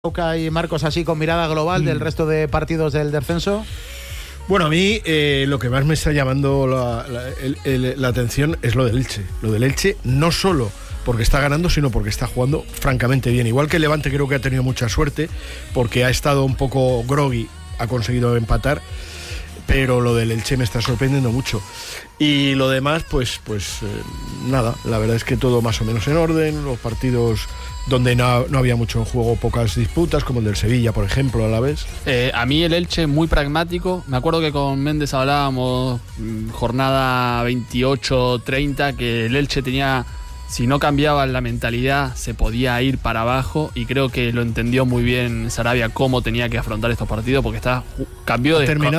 Auca y Marcos, así con mirada global del resto de partidos del descenso. Bueno, a mí lo que más me está llamando la atención es lo del Elche. Lo del Elche no solo porque está ganando, sino porque está jugando francamente bien. Igual que el Levante creo que ha tenido mucha suerte, porque ha estado un poco groggy, ha conseguido empatar, pero lo del Elche me está sorprendiendo mucho. Y lo demás, pues nada, la verdad es que todo más o menos en orden, los partidos donde no había mucho en juego, pocas disputas, como el del Sevilla, por ejemplo, a la vez. A mí el Elche muy pragmático. Me acuerdo que con Méndez hablábamos jornada 28-30, que el Elche tenía, si no cambiaba la mentalidad, se podía ir para abajo, y creo que lo entendió muy bien Sarabia cómo tenía que afrontar estos partidos, porque cambió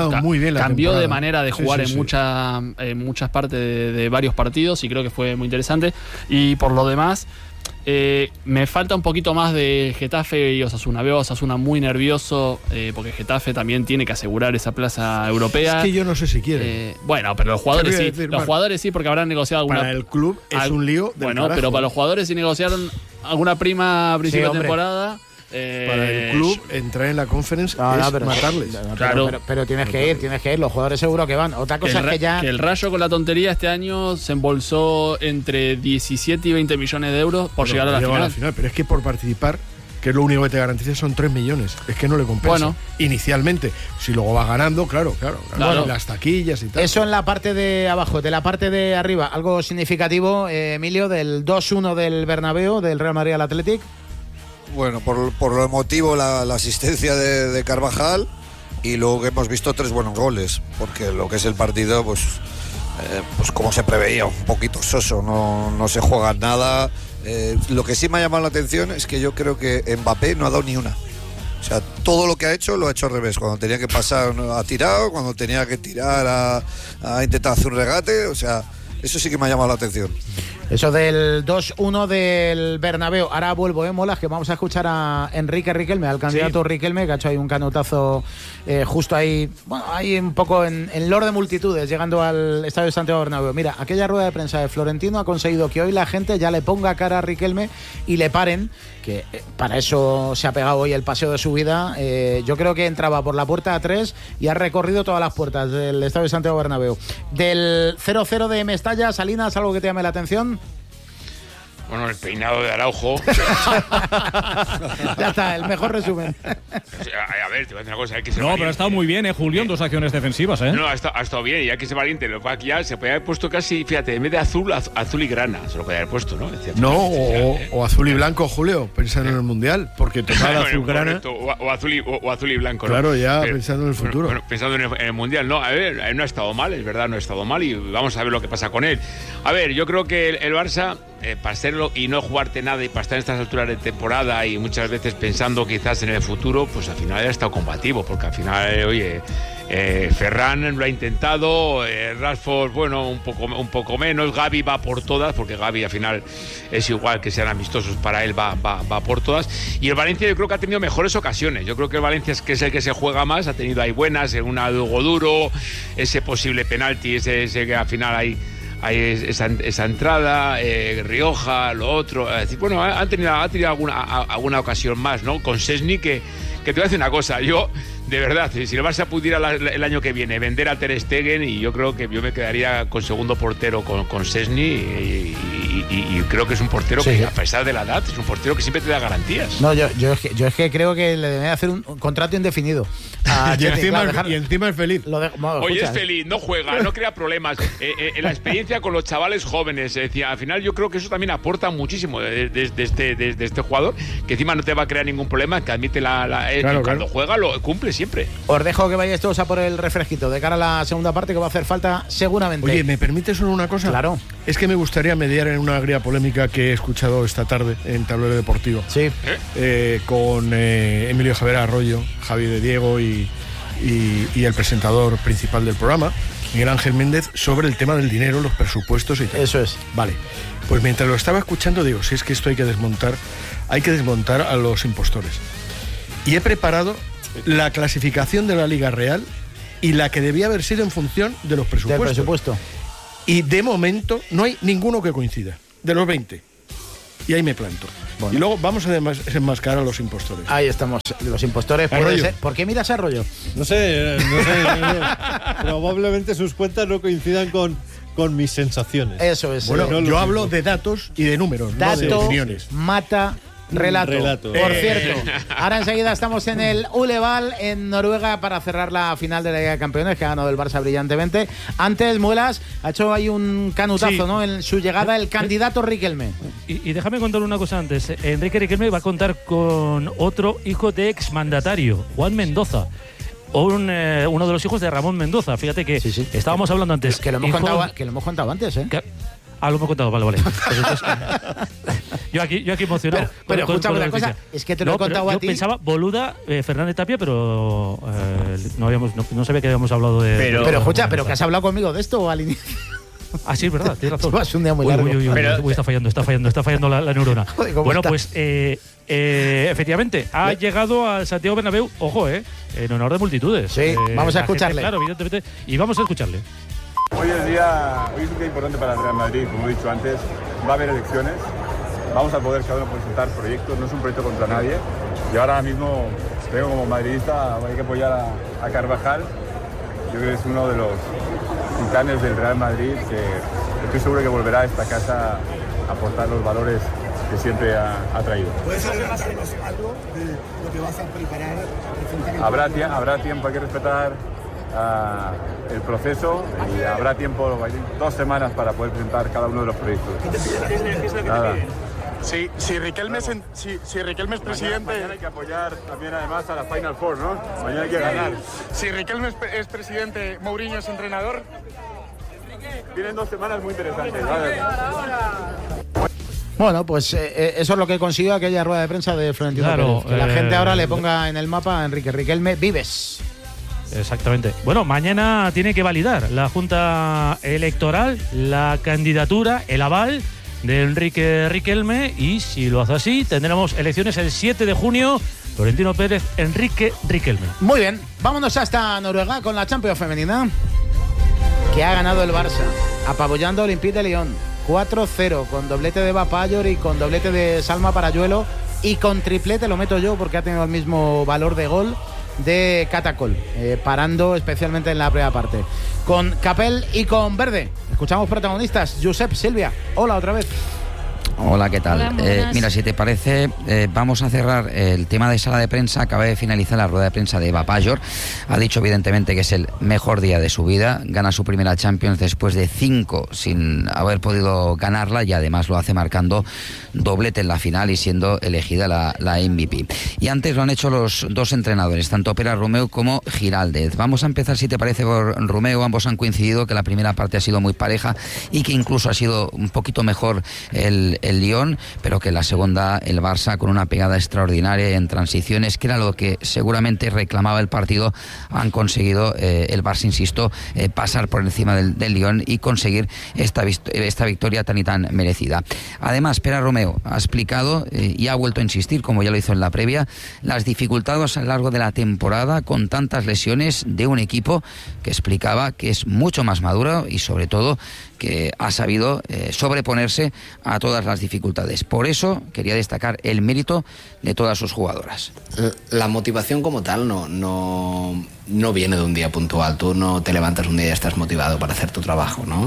de manera de jugar en muchas partes de varios partidos, y creo que fue muy interesante. Y por lo demás, me falta un poquito más de Getafe y Osasuna. Veo a Osasuna muy nervioso, porque Getafe también tiene que asegurar esa plaza europea. Es que yo no sé si quiere. Bueno, pero los jugadores sí. Los jugadores sí, porque habrán negociado alguna. Para el club es un lío. Bueno, pero para los jugadores sí negociaron alguna prima a principio de temporada. Para el club entrar en la conference es matarles. Pero tienes que ir, los jugadores seguro que van. Otra cosa es que ya... Que el Rayo, con la tontería, este año se embolsó entre 17 y 20 millones de euros por llegar a la final. Pero es que por participar, que es lo único que te garantiza, son 3 millones. Es que no le compensa. Bueno, inicialmente. Si luego va ganando, claro. Las taquillas y tal. Eso en la parte de abajo. De la parte de arriba, algo significativo, Emilio, del 2-1 del Bernabéu, del Real Madrid al Athletic. Bueno, por lo emotivo, la asistencia de Carvajal, y luego que hemos visto 3 buenos goles, porque lo que es el partido, pues como se preveía, un poquito soso, no se juega nada. Lo que sí me ha llamado la atención es que yo creo que Mbappé no ha dado ni una. O sea, todo lo que ha hecho lo ha hecho al revés. Cuando tenía que pasar ha tirado, cuando tenía que tirar ha intentado hacer un regate. O sea, eso sí que me ha llamado la atención. Eso del 2-1 del Bernabéu. Ahora vuelvo, Molas, que vamos a escuchar a Enrique Riquelme, al candidato Riquelme, que ha hecho ahí un canotazo justo ahí, bueno, ahí un poco en Lord de multitudes, llegando al Estadio de Santiago Bernabéu. Mira, aquella rueda de prensa de Florentino ha conseguido que hoy la gente ya le ponga cara a Riquelme y le paren, que para eso se ha pegado hoy el paseo de su vida. Yo creo que entraba por la puerta 3 y ha recorrido todas las puertas del Estadio de Santiago Bernabéu. Del 0-0 de Mestalla, Salinas, ¿algo que te llame la atención? Bueno, el peinado de Araujo. Ya está, el mejor resumen. A ver, te voy a decir una cosa. Hay que ser valiente. Pero ha estado muy bien, Julio, en 2 acciones defensivas, No, ha estado bien, y hay que ser valiente. Lo que ya se podía haber puesto casi, fíjate, en vez de azul y grana, se lo podía haber puesto, ¿no? O azul y blanco, Julio, pensando en el Mundial, porque tocar azul grana. O azul y blanco, ¿no? Claro, ya pensando en el futuro. Bueno, pensando en el Mundial, no, a ver, no ha estado mal, es verdad, no ha estado mal, y vamos a ver lo que pasa con él. A ver, yo creo que el Barça, para serlo y no jugarte nada, y para estar en estas alturas de temporada y muchas veces pensando quizás en el futuro, pues al final ha estado combativo, porque al final, oye, Ferran lo ha intentado, Rashford, bueno, un poco menos, Gavi va por todas, porque Gavi al final es igual que sean amistosos, para él va por todas, y el Valencia yo creo que ha tenido mejores ocasiones. Yo creo que el Valencia es el que se juega más, ha tenido ahí buenas, una de Hugo Duro, ese posible penalti, ese que al final hay esa entrada, Rioja, lo otro. Es decir, bueno, ha tenido alguna ocasión más, ¿no? Con Szczęsny, que te voy a decir una cosa, yo, de verdad, si el Barça pudiera el año que viene vender a Ter Stegen, y yo creo que yo me quedaría con segundo portero con Szczęsny, y creo que es un portero que, a pesar de la edad, es un portero que siempre te da garantías. No, yo es que creo que le deben hacer un contrato indefinido. Y encima es feliz. Oye, es feliz, no juega, no crea problemas. La experiencia con los chavales jóvenes, es decir, al final yo creo que eso también aporta muchísimo desde este jugador, que encima no te va a crear ningún problema, que admite cuando juega lo cumple siempre. Os dejo que vayáis todos a por el refresquito de cara a la segunda parte, que va a hacer falta seguramente. Oye, ¿me permites solo una cosa? Claro. Es que me gustaría mediar en una agria polémica que he escuchado esta tarde en Tablero Deportivo. Sí. Con Emilio Javier Arroyo, Javi de Diego y el presentador principal del programa, Miguel Ángel Méndez, sobre el tema del dinero, los presupuestos y tal. Eso es. Vale. Pues mientras lo estaba escuchando, digo, si es que esto hay que desmontar a los impostores. Y he preparado la clasificación de la Liga Real y la que debía haber sido en función de los presupuestos. Del presupuesto. Y de momento no hay ninguno que coincida, de los 20. Y ahí me planto. Bueno. Y luego vamos a desenmascarar a los impostores. Ahí estamos, los impostores. Puede ser. ¿Por qué miras a Arroyo? No sé. Probablemente sus cuentas no coincidan con mis sensaciones. Eso es. Bueno, yo hablo de datos y de números, no de opiniones. Mata relato. Por cierto, ahora enseguida estamos en el Uleval, en Noruega, para cerrar la final de la Liga de Campeones, que ha ganado el Barça brillantemente. Antes, Muelas ha hecho ahí un canutazo, ¿no? En su llegada, el candidato Riquelme. Y déjame contar una cosa antes. Enrique Riquelme va a contar con otro hijo de exmandatario, Juan Mendoza. Uno de los hijos de Ramón Mendoza. Fíjate que estábamos hablando antes. Que lo hemos contado antes, ¿eh? Lo hemos contado, vale. Pues entonces, yo aquí emocionado. Pero escúchame una cosa, es que te lo he contado a ti. Yo pensaba Boluda, Fernández Tapia, pero no sabía que habíamos hablado de... Pero escucha, ¿pero que has hablado conmigo de esto al inicio? Ah, sí, es verdad, tienes razón. Es un día muy largo. Está fallando la neurona. Joder, bueno, pues efectivamente, ha llegado al Santiago Bernabéu, ojo, en honor de multitudes. Sí, vamos a escucharle. Claro, evidentemente, y vamos a escucharle. Hoy es un día importante para el Real Madrid, como he dicho antes, va a haber elecciones, vamos a poder cada uno presentar proyectos, no es un proyecto contra nadie, y ahora mismo tengo como madridista, hay que apoyar a Carvajal, yo creo que es uno de los titanes del Real Madrid, que estoy seguro que volverá a esta casa a aportar los valores que siempre ha traído. ¿Puedes saber más o menos algo de lo que vas a preparar? Habrá tiempo, hay que respetar el proceso y habrá tiempo, 2 semanas para poder presentar cada uno de los proyectos. Nada. Si Riquelme es presidente... Mañana hay que apoyar también además a la Final Four, ¿no? Mañana hay que ganar. Si Riquelme es presidente, Mourinho es entrenador... Vienen 2 semanas muy interesantes. Bueno, pues eso es lo que consiguió aquella rueda de prensa de Florentino Pérez. Que la gente ahora le ponga en el mapa a Enrique Riquelme Vives. Exactamente. Bueno, mañana tiene que validar la Junta Electoral la candidatura, el aval de Enrique Riquelme, y si lo hace así, tendremos elecciones el 7 de junio. Florentino Pérez, Enrique Riquelme. Muy bien, vámonos hasta Noruega con la Champions femenina, que ha ganado el Barça, apabullando al Olympique de Lyon 4-0, con doblete de Bapayor y con doblete de Salma Parayuelo, y con triplete, lo meto yo porque ha tenido el mismo valor de gol, de Catacol, parando especialmente en la primera parte. Con Capel y con Verde. Escuchamos protagonistas. Josep, Silvia, hola otra vez. Hola, ¿qué tal? Hola, mira, si te parece, vamos a cerrar el tema de sala de prensa. Acaba de finalizar la rueda de prensa de Bapayor. Ha dicho evidentemente que es el mejor día de su vida. Gana su primera Champions después de 5 sin haber podido ganarla, y además lo hace marcando doblete en la final y siendo elegida la MVP. Y antes lo han hecho los 2 entrenadores, tanto Pere Romeu como Giraldez. Vamos a empezar, si te parece, por Romeu. Ambos han coincidido que la primera parte ha sido muy pareja y que incluso ha sido un poquito mejor el Lyon, pero que la segunda el Barça, con una pegada extraordinaria en transiciones, que era lo que seguramente reclamaba el partido, han conseguido el Barça, insisto, pasar por encima del Lyon y conseguir esta victoria tan y tan merecida. Además, Pere Romeu ha explicado y ha vuelto a insistir, como ya lo hizo en la previa, las dificultades a lo largo de la temporada con tantas lesiones de un equipo que explicaba que es mucho más maduro y sobre todo que ha sabido sobreponerse a todas las dificultades. Por eso quería destacar el mérito de todas sus jugadoras. La motivación como tal no viene de un día puntual. Tú no te levantas un día y estás motivado para hacer tu trabajo, ¿no?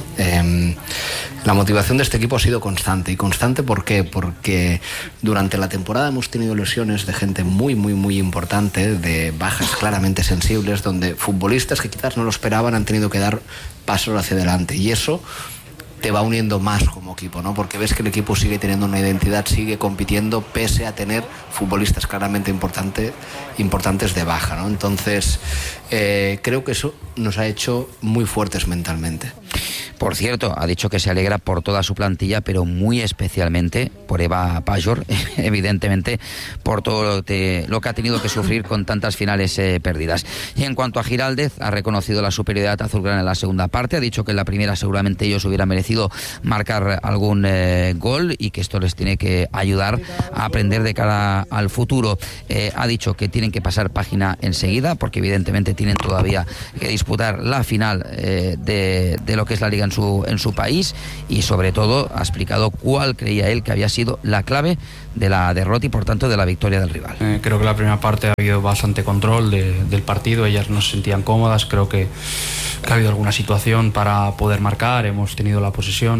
La motivación de este equipo ha sido constante. ¿Y constante por qué? Porque durante la temporada hemos tenido lesiones de gente muy, muy, muy importante, de bajas claramente sensibles, donde futbolistas que quizás no lo esperaban han tenido que dar pasos hacia adelante, y eso te va uniendo más como equipo, ¿no? Porque ves que el equipo sigue teniendo una identidad, sigue compitiendo pese a tener futbolistas claramente importantes de baja, ¿no? Entonces creo que eso nos ha hecho muy fuertes mentalmente. Por cierto, ha dicho que se alegra por toda su plantilla, pero muy especialmente por Eva Pajor, evidentemente por todo lo que ha tenido que sufrir con tantas finales perdidas. Y en cuanto a Giraldez, ha reconocido la superioridad azulgrana en la segunda parte, ha dicho que en la primera seguramente ellos hubieran merecido marcar algún gol y que esto les tiene que ayudar a aprender de cara al futuro. Ha dicho que tienen que pasar página enseguida, porque evidentemente tienen todavía que disputar la final de lo que es la Liga en su país, y sobre todo ha explicado cuál creía él que había sido la clave de la derrota y por tanto de la victoria del rival. Creo que la primera parte ha habido bastante control del partido, ellas no se sentían cómodas, creo que ha habido alguna situación para poder marcar, hemos tenido la posesión,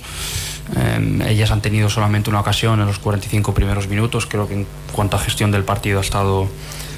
ellas han tenido solamente una ocasión en los 45 primeros minutos. Creo que en cuanto a gestión del partido ha estado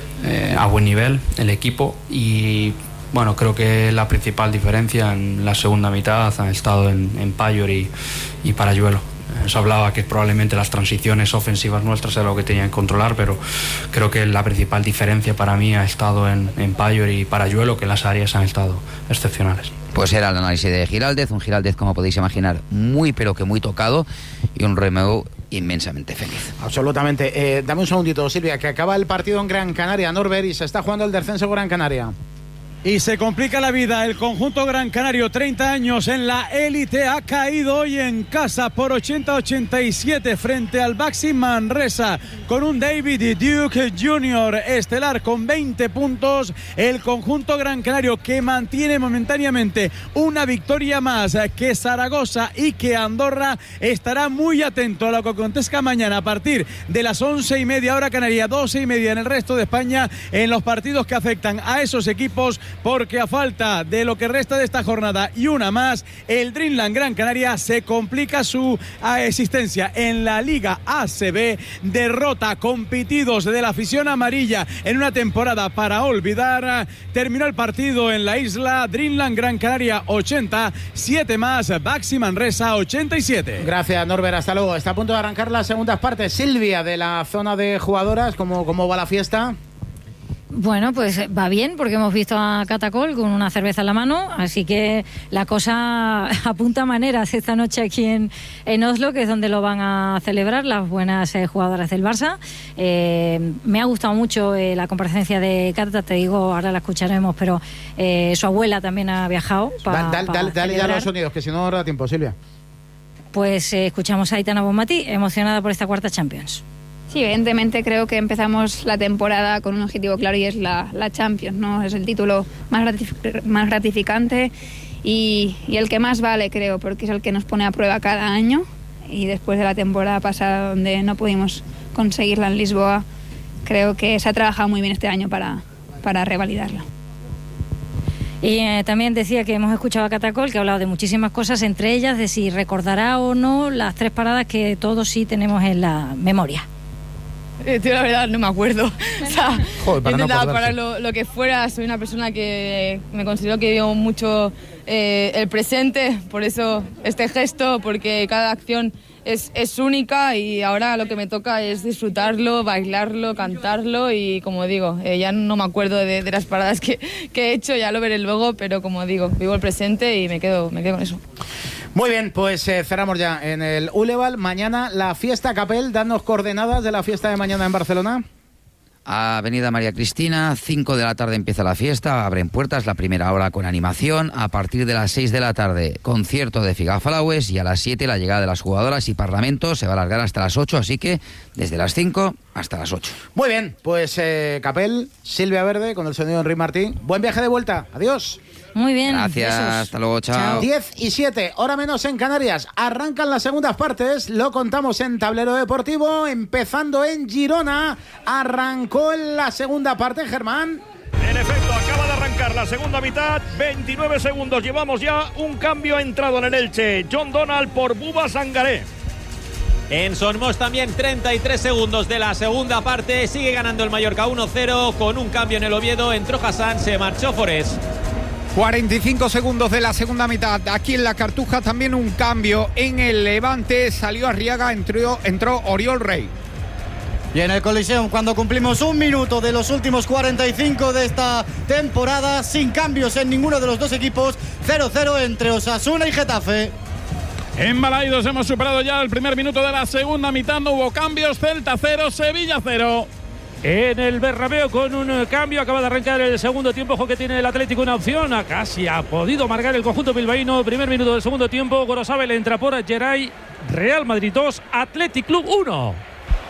a buen nivel el equipo, y bueno, creo que la principal diferencia en la segunda mitad ha estado en Payor y Parayuelo. Se hablaba que probablemente las transiciones ofensivas nuestras era lo que tenían que controlar, pero creo que la principal diferencia para mí ha estado en Payor y Parayuelo, que las áreas han estado excepcionales. Pues era el análisis de Giraldez, un Giraldez, como podéis imaginar, muy pero que muy tocado, y un Romeu inmensamente feliz. Absolutamente. Dame un segundito, Silvia, que acaba el partido en Gran Canaria, Norbert, y se está jugando el descenso Gran Canaria. Y se complica la vida. El conjunto gran canario, 30 años en la élite, ha caído hoy en casa por 80-87 frente al Baxi Manresa, con un David Duke Jr. estelar con 20 puntos. El conjunto gran canario, que mantiene momentáneamente una victoria más que Zaragoza y que Andorra, estará muy atento a lo que acontezca mañana a partir de las 11:30 hora canaria, 12:30 en el resto de España, en los partidos que afectan a esos equipos, porque a falta de lo que resta de esta jornada y una más, el Dreamland Gran Canaria se complica su existencia en la Liga ACB. Derrota con pitidos de la afición amarilla en una temporada para olvidar. Terminó el partido en la isla. Dreamland Gran Canaria 80, 7 más, Baxi Manresa 87. Gracias, Norbert, hasta luego. Está a punto de arrancar las segundas partes. Silvia, de la zona de jugadoras, ¿cómo va la fiesta? Bueno, pues va bien, porque hemos visto a Catacol con una cerveza en la mano, así que la cosa apunta a maneras esta noche aquí en Oslo, que es donde lo van a celebrar las buenas jugadoras del Barça. Me ha gustado mucho la comparecencia de Cata, te digo, ahora la escucharemos, pero su abuela también ha viajado para Dale ya los sonidos, que si no da tiempo, Silvia. Pues escuchamos a Aitana Bonmatí, emocionada por esta cuarta Champions. Sí, evidentemente creo que empezamos la temporada con un objetivo claro, y es la Champions, ¿no? Es el título más gratificante y el que más vale, creo, porque es el que nos pone a prueba cada año, y después de la temporada pasada donde no pudimos conseguirla en Lisboa, creo que se ha trabajado muy bien este año para revalidarla. Y también decía que hemos escuchado a Catacol, que ha hablado de muchísimas cosas, entre ellas de si recordará o no las 3 paradas que todos sí tenemos en la memoria. Tío, la verdad no me acuerdo. O sea, Joder, intentaba parar lo que fuera. Soy una persona que me considero que vivo mucho el presente, por eso este gesto, porque cada acción es única, y ahora lo que me toca es disfrutarlo, bailarlo, cantarlo, y como digo, ya no me acuerdo de las paradas que he hecho, ya lo veré luego, pero como digo, vivo el presente y me quedo con eso. Muy bien, pues cerramos ya en el Uleval. Mañana la fiesta Capel, danos coordenadas de la fiesta de mañana en Barcelona. Avenida María Cristina, 5 de la tarde empieza la fiesta, abren puertas, la primera hora con animación, a partir de las 6 de la tarde concierto de Figaflaues, y a las 7 la llegada de las jugadoras y Parlamento, se va a alargar hasta las 8, así que desde las 5 hasta las 8. Muy bien, pues Capel, Silvia Verde, con el sonido de Enrique Martí. Buen viaje de vuelta, adiós. Muy bien. Gracias, besos. Hasta luego, chao. 10:07, hora menos en Canarias. Arrancan las segundas partes, lo contamos en Tablero Deportivo, empezando en Girona. Arrancó en la segunda parte, Germán. En efecto, acaba de arrancar la segunda mitad, 29 segundos. Llevamos ya un cambio, ha entrado en el Elche John Donald por Buba Sangaré. En Somos también 33 segundos de la segunda parte, sigue ganando el Mallorca 1-0 con un cambio en el Oviedo, entró Hassan, se marchó Forés. 45 segundos de la segunda mitad. Aquí en la Cartuja también un cambio en el Levante. Salió Arriaga, entró Oriol Rey. Y en el Coliseum, cuando cumplimos un minuto de los últimos 45 de esta temporada, sin cambios en ninguno de los dos equipos, 0-0 entre Osasuna y Getafe. En Balaidos hemos superado ya el primer minuto de la segunda mitad. No hubo cambios. Celta 0, Sevilla 0. En el Bernabéu con un cambio, acaba de arrancar el segundo tiempo. Ojo que tiene el Atlético una opción, casi ha podido marcar el conjunto bilbaíno. Primer minuto del segundo tiempo, Gorosabel entra por Geray. Real Madrid 2, Athletic Club 1.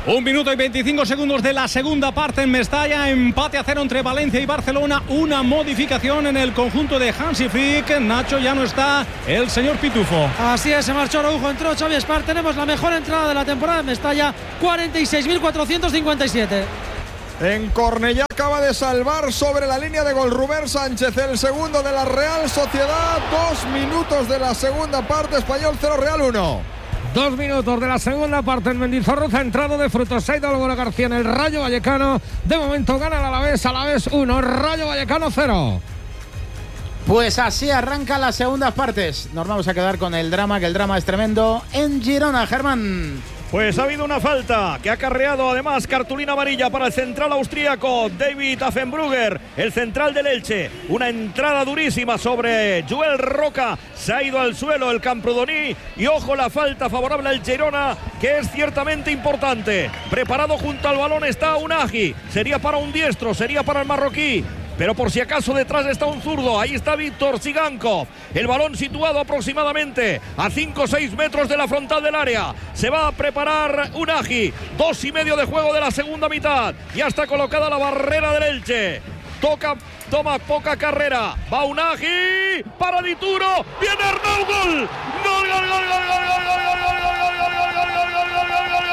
1 minuto y 25 segundos de la segunda parte en Mestalla. Empate a 0 entre Valencia y Barcelona. Una modificación en el conjunto de Hansi Flick. Nacho, ya no está el señor Pitufo. Así es, se marchó Araujo, entró Xavi Espar. Tenemos la mejor entrada de la temporada en Mestalla, 46.457. En Cornellá acaba de salvar sobre la línea de gol Rubén Sánchez, el segundo de la Real Sociedad. 2 minutos de la segunda parte, Español 0, Real 1. 2 minutos de la segunda parte en Mendizorroza, entrado de Frutos. Se ha ido Álvaro García en el Rayo Vallecano. De momento gana el Alavés 1, Rayo Vallecano 0. Pues así arrancan las segundas partes. Nos vamos a quedar con el drama, que el drama es tremendo en Girona, Germán. Pues ha habido una falta que ha acarreado además cartulina amarilla para el central austríaco David Affenbrugger, el central del Elche. Una entrada durísima sobre Joel Roca. Se ha ido al suelo el Camprodoni y ojo la falta favorable al Girona, que es ciertamente importante. Preparado junto al balón está Unagi. Sería para un diestro, sería para el marroquí. Pero por si acaso detrás está un zurdo. Ahí está Víctor Sigankov. El balón situado aproximadamente a 5 o 6 metros de la frontal del área. Se va a preparar Unagi. 2:30 de juego de la segunda mitad. Ya está colocada la barrera del Elche. Toma poca carrera. Va Unagi. Para Dituro. Viene Arnau. Gol. Gol, gol, gol, gol, gol, gol, gol, gol, gol, gol, gol, gol, gol, gol, gol, gol, gol, gol,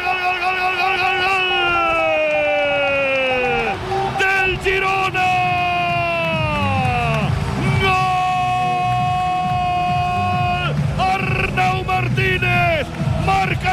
del Girona. Martínez, marca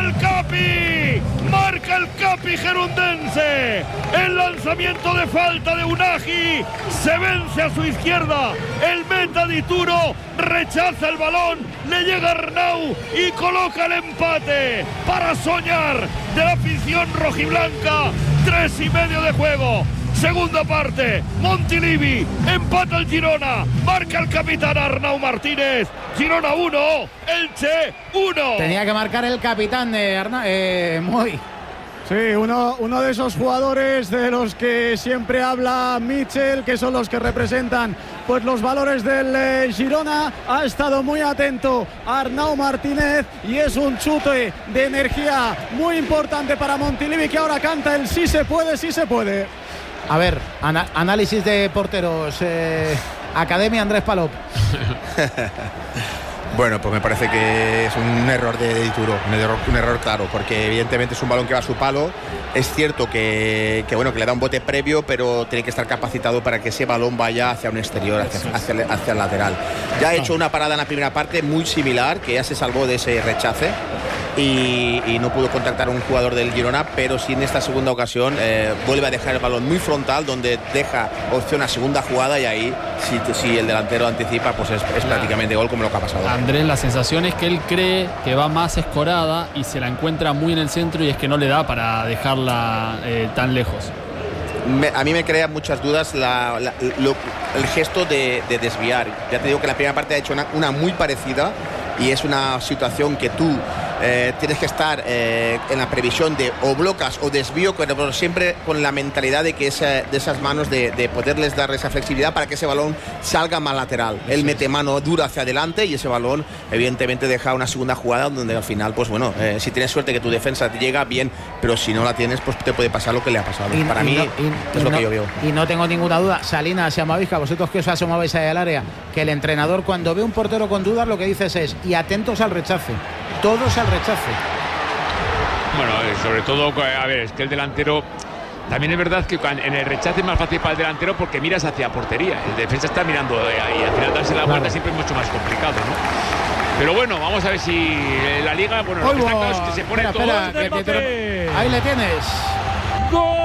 el Capi gerundense. El lanzamiento de falta de Unagi, se vence a su izquierda el meta Dituro, rechaza el balón, le llega Arnau y coloca el empate para soñar de la afición rojiblanca. 3:30 de juego. Segunda parte, Montilivi empata el Girona, marca el capitán Arnau Martínez. Girona 1, Elche 1. Tenía que marcar el capitán de Moy. Sí, uno de esos jugadores de los que siempre habla Michel, que son los que representan pues los valores del Girona. Ha estado muy atento Arnau Martínez y es un chute de energía muy importante para Montilivi, que ahora canta el sí se puede, sí se puede. A ver, análisis de porteros. Academia Andrés Palop. Bueno, pues me parece que es un error de Dituro, un error claro, porque evidentemente es un balón que va a su palo. Es cierto que le da un bote previo, pero tiene que estar capacitado para que ese balón vaya hacia un exterior, hacia el lateral. Ya ha hecho una parada en la primera parte muy similar, que ya se salvó de ese rechace y no pudo contactar a un jugador del Girona, pero sí en esta segunda ocasión vuelve a dejar el balón muy frontal, donde deja opción a segunda jugada, y ahí si el delantero anticipa, pues es prácticamente gol, como lo que ha pasado. Andrés, la sensación es que él cree que va más escorada y se la encuentra muy en el centro, y es que no le da para dejarla tan lejos. A mí me crea muchas dudas el gesto de desviar. Ya te digo que la primera parte ha hecho una muy parecida, y es una situación que tú tienes que estar en la previsión de o blocas o desvío, pero siempre con la mentalidad de que de esas manos de poderles dar esa flexibilidad para que ese balón salga más lateral. Él mete mano dura hacia adelante, y ese balón evidentemente deja una segunda jugada donde al final, pues bueno, si tienes suerte que tu defensa te llega bien, pero si no la tienes, pues te puede pasar lo que le ha pasado. Para mí es lo que yo veo. Y no tengo ninguna duda, Salinas y Amavisca, vosotros que os asomabais ahí al área, que el entrenador, cuando ve un portero con dudas, lo que dices es: y atentos al rechace, todos al rechace. Bueno, sobre todo, a ver, es que el delantero, también es verdad que en el rechace es más fácil para el delantero porque miras hacia portería. El defensa está mirando y al final darse la vuelta siempre es mucho más complicado, ¿no? Pero bueno, vamos a ver si la Liga, bueno, lo que está claro es que se pone todo. Ahí le tienes. ¡Gol!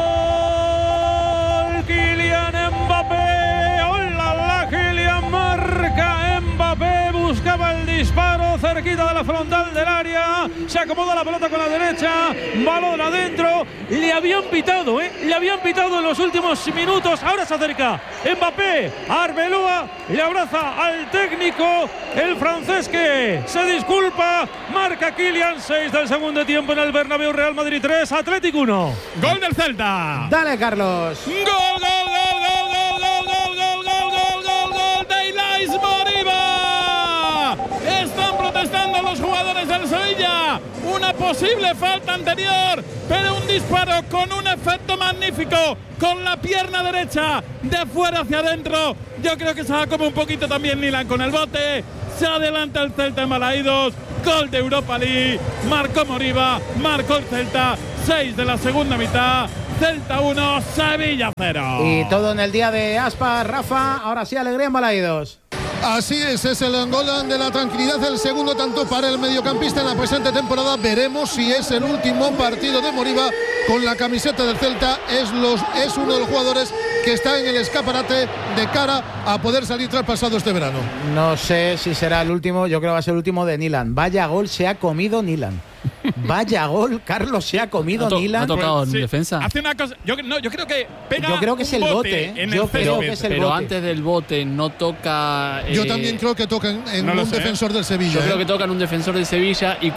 Kylian Mbappé. ¡Hola, la Kylian marca! Mbappé buscaba el disparo cerquita de la frontal del área. Se acomoda la pelota con la derecha. Balón adentro. Le habían pitado, le habían pitado en los últimos minutos. Ahora se acerca Mbappé. Arbeloa le abraza al técnico, el francés, que se disculpa. Marca Kylian. 6 del segundo tiempo en el Bernabéu. Real Madrid 3, Atlético 1. Gol del Celta. Dale, Carlos. Gol, gol, gol, gol, gol, gol, gol, gol, gol, gol, gol de Ilais Moriba. Están protestando los jugadores del Sevilla. Una posible falta anterior, pero un disparo con un efecto magnífico, con la pierna derecha de fuera hacia adentro. Yo creo que se va como un poquito también Nilan con el bote. Se adelanta el Celta en Balaídos. Gol de Europa League. Marcó Moriba, marcó el Celta. 6 de la segunda mitad. Celta 1, Sevilla 0. Y todo en el día de Aspas, Rafa. Ahora sí, alegría en Balaídos. Así es el gol de la tranquilidad, el segundo tanto para el mediocampista en la presente temporada. Veremos si es el último partido de Moriba con la camiseta del Celta. Es uno de los jugadores que está en el escaparate de cara a poder salir traspasado este verano. No sé si será el último, yo creo que va a ser el último de Nilan. Vaya gol se ha comido Nilan. Vaya gol, Carlos, se ha comido Nilan. ¿Ha tocado en defensa? Hace una cosa, yo creo que pega. Yo creo que es el bote, pero antes del bote no toca. Yo también creo que toca en un defensor del Sevilla. Yo creo que toca en un defensor del Sevilla y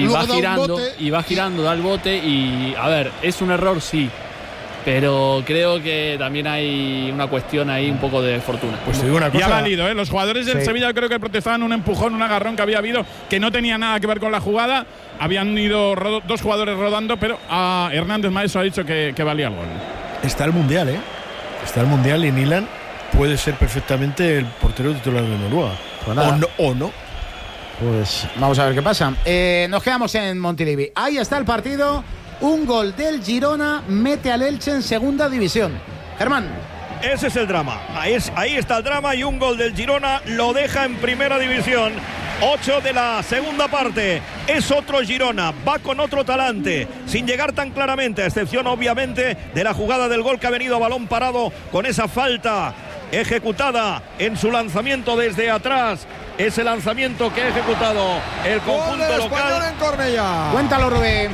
va girando, da el bote y a ver, es un error, sí. Pero creo que también hay una cuestión ahí un poco de fortuna. Pues te digo una cosa. Y ha valido, ¿eh? Los jugadores del Sevilla creo que protestaban un empujón, un agarrón que había habido, que no tenía nada que ver con la jugada. Habían ido dos jugadores rodando, pero Hernández Maeso ha dicho que valía el gol. Está el Mundial, ¿eh? Está el Mundial y Nilan puede ser perfectamente el portero titular de Noruega. Pues o no. Pues vamos a ver qué pasa. Nos quedamos en Montilivi. Ahí está el partido. Un gol del Girona mete al Elche en segunda división. Germán. Ese es el drama. Ahí está el drama y un gol del Girona lo deja en primera división. 8 de la segunda parte. Es otro Girona. Va con otro talante. Sin llegar tan claramente, a excepción obviamente de la jugada del gol que ha venido a balón parado con esa falta ejecutada en su lanzamiento desde atrás. Ese lanzamiento que ha ejecutado el conjunto local. En Cornellá. Cuéntalo, Rubén.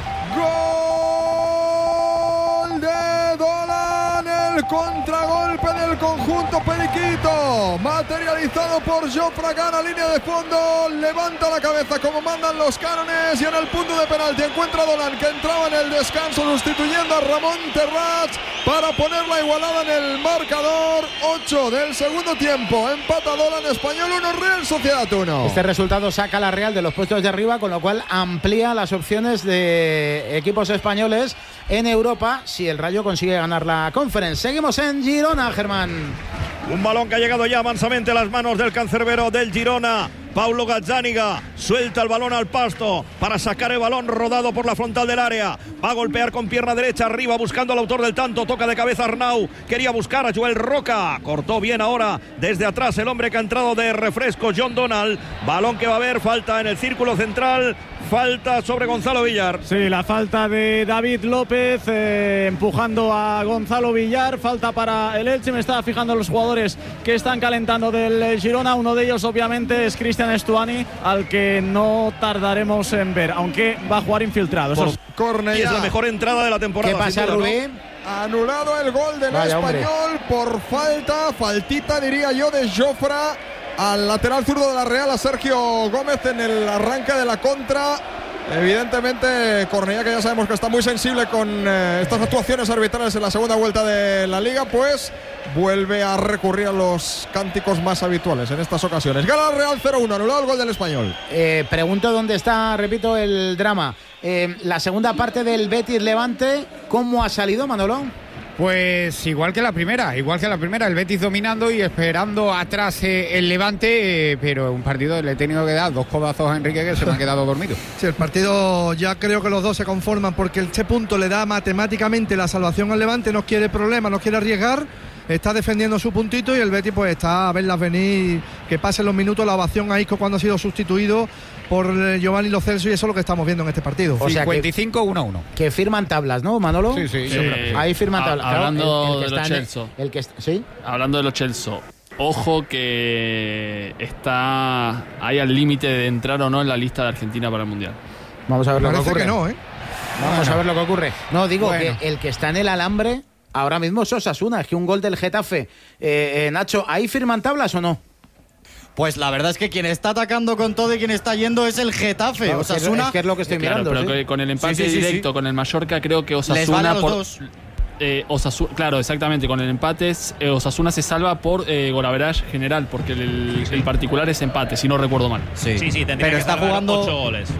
Gol de Dolan, el contragolpe del conjunto periquito, materializado por Jofre Can, línea de fondo, levanta la cabeza como mandan los cánones y en el punto de penalti encuentra a Dolan, que entraba en el descanso sustituyendo a Ramón Terrats para poner la igualada en el marcador. 8 del segundo tiempo, empata Dolan, Español 1, Real Sociedad 1. Este resultado saca a la Real de los puestos de arriba, con lo cual amplía las opciones de equipos españoles en Europa si el Rayo consigue ganar la Conference. Seguimos en Girona, Germán. Un balón que ha llegado ya mansamente a las manos del cancerbero del Girona. Paulo Gazzaniga suelta el balón al pasto para sacar el balón rodado por la frontal del área. Va a golpear con pierna derecha arriba buscando al autor del tanto. Toca de cabeza Arnau. Quería buscar a Joel Roca. Cortó bien ahora desde atrás el hombre que ha entrado de refresco, John Donald. Balón que va a haber. Falta en el círculo central. Falta sobre Gonzalo Villar. Sí, la falta de David López empujando a Gonzalo Villar. Falta para el Elche. Me estaba fijando los jugadores que están calentando del Girona. Uno de ellos obviamente es Cristian Estuani, al que no tardaremos en ver, aunque va a jugar infiltrado. Y es la mejor entrada de la temporada. ¿Qué pasa, Rubén? ¿No? Anulado el gol del Español por faltita diría yo, de Jofre al lateral zurdo de la Real, a Sergio Gómez en el arranque de la contra. Evidentemente Cornellá, que ya sabemos que está muy sensible con estas actuaciones arbitrales en la segunda vuelta de la Liga, pues vuelve a recurrir a los cánticos más habituales en estas ocasiones. Gana Real 0-1, anulado el gol del Español. Pregunto dónde está, repito, el drama. La segunda parte del Betis Levante, ¿cómo ha salido, Manolo? Pues igual que la primera, el Betis dominando y esperando atrás el Levante, pero un partido le he tenido que dar 2 codazos a Enrique, que se me ha quedado dormido. Sí, el partido ya creo que los dos se conforman, porque este punto le da matemáticamente la salvación al Levante, no quiere problemas, no quiere arriesgar, está defendiendo su puntito y el Betis pues está a verlas venir, que pasen los minutos, la ovación a Isco cuando ha sido sustituido por Giovanni Lo Celso, y eso es lo que estamos viendo en este partido. O sea, 55-1-1. Que firman tablas, ¿no, Manolo? Sí. Ahí firman tablas. Hablando de los Chelsea. ¿Sí? Hablando de los Chelsea. Ojo que está ahí al límite de entrar o no en la lista de Argentina para el Mundial. Vamos a ver lo que ocurre. Que no, ¿eh? Vamos a ver lo que ocurre. No, digo que el que está en el alambre ahora mismo es Osasuna. Es que un gol del Getafe. Nacho, ¿ahí firman tablas o no? Pues la verdad es que quien está atacando con todo y quien está yendo es el Getafe. Claro, Osasuna, es que es lo que estoy mirando. Pero que con el empate directo con el Mallorca, creo que Osasuna les vale a los dos. Claro, exactamente. Con el empate Osasuna se salva por golaveraje general, porque el particular es empate, si no recuerdo mal. Sí, pero está jugando 8 goles.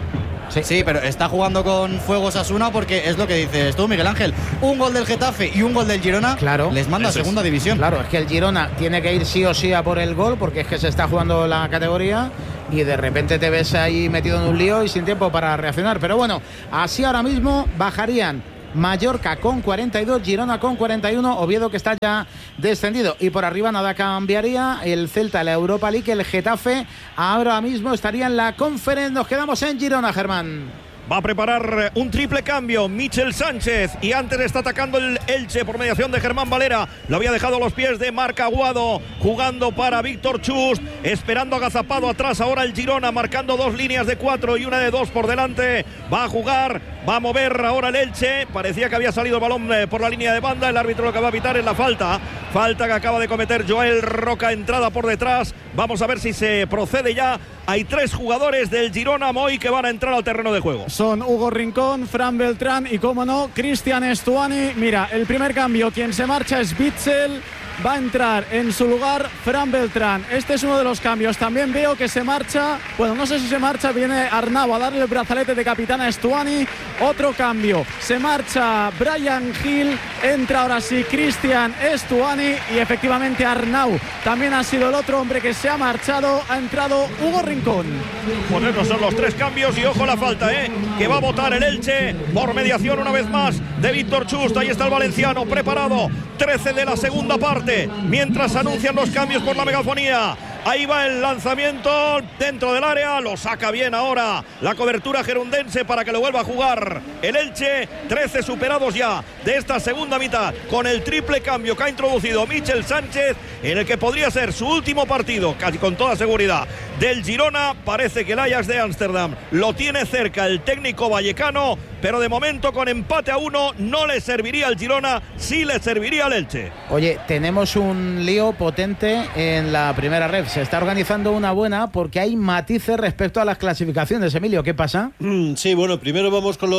Sí, pero está jugando con fuego Osasuna porque es lo que dices tú, Miguel Ángel. Un gol del Getafe y un gol del Girona les manda a segunda división. Claro, es que el Girona tiene que ir sí o sí a por el gol porque es que se está jugando la categoría y de repente te ves ahí metido en un lío y sin tiempo para reaccionar. Pero bueno, así ahora mismo bajarían Mallorca con 42, Girona con 41, Oviedo que está ya descendido y por arriba nada cambiaría, el Celta, la Europa League, el Getafe ahora mismo estaría en la Conference. Nos quedamos en Girona, Germán. Va a preparar un triple cambio Michel Sánchez y antes está atacando el Elche por mediación de Germán Valera. Lo había dejado a los pies de Marc Aguado, jugando para Víctor Chust, esperando agazapado atrás ahora el Girona, marcando 2 líneas de 4 y una de 2 por delante. Va a jugar, va a mover ahora el Elche. Parecía que había salido el balón por la línea de banda. El árbitro lo que va a pitar es la falta que acaba de cometer Joel Roca, entrada por detrás. Vamos a ver si se procede ya. Hay 3 jugadores del Girona Moy que van a entrar al terreno de juego. Son Hugo Rincón, Fran Beltrán y, como no, Cristian Estuani. Mira, el primer cambio, quien se marcha es Witsel. Va a entrar en su lugar Fran Beltrán. Este es uno de los cambios. También veo que se marcha, bueno, no sé si se marcha, viene Arnau a darle el brazalete de capitán a Estuani. Otro cambio, se marcha Brian Hill, entra ahora sí Cristian Estuani y efectivamente Arnau también ha sido el otro hombre que se ha marchado. Ha entrado Hugo Rincón. Pues estos son los 3 cambios y ojo la falta, que va a votar el Elche por mediación una vez más de Víctor Chust. Ahí está el valenciano preparado, 13 de la segunda parte. Mientras anuncian los cambios por la megafonía. Ahí va el lanzamiento dentro del área, lo saca bien ahora la cobertura gerundense para que lo vuelva a jugar el Elche. 13 superados ya de esta segunda mitad con el triple cambio que ha introducido Michel Sánchez, en el que podría ser su último partido, casi con toda seguridad, del Girona. Parece que el Ajax de Ámsterdam lo tiene cerca el técnico vallecano, pero de momento con empate a 1 no le serviría al Girona, sí le serviría al Elche. Oye, tenemos un lío potente en la primera red. Se está organizando una buena porque hay matices respecto a las clasificaciones. Emilio, ¿qué pasa? Sí, bueno, primero vamos con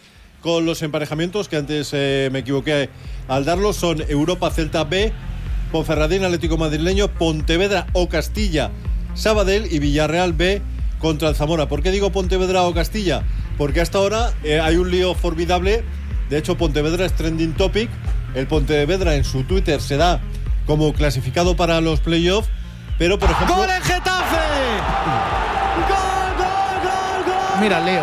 los emparejamientos, que antes me equivoqué al darlos. Son Europa Celta B, Ponferradina Atlético Madrileño, Pontevedra o Castilla Sabadell y Villarreal B contra el Zamora. ¿Por qué digo Pontevedra o Castilla? Porque hasta ahora hay un lío formidable. De hecho, Pontevedra es trending topic. El Pontevedra en su Twitter se da como clasificado para los playoffs. Pero, por ejemplo... ¡Gol en Getafe! ¡Gol, gol, gol, gol! Mira, Leo.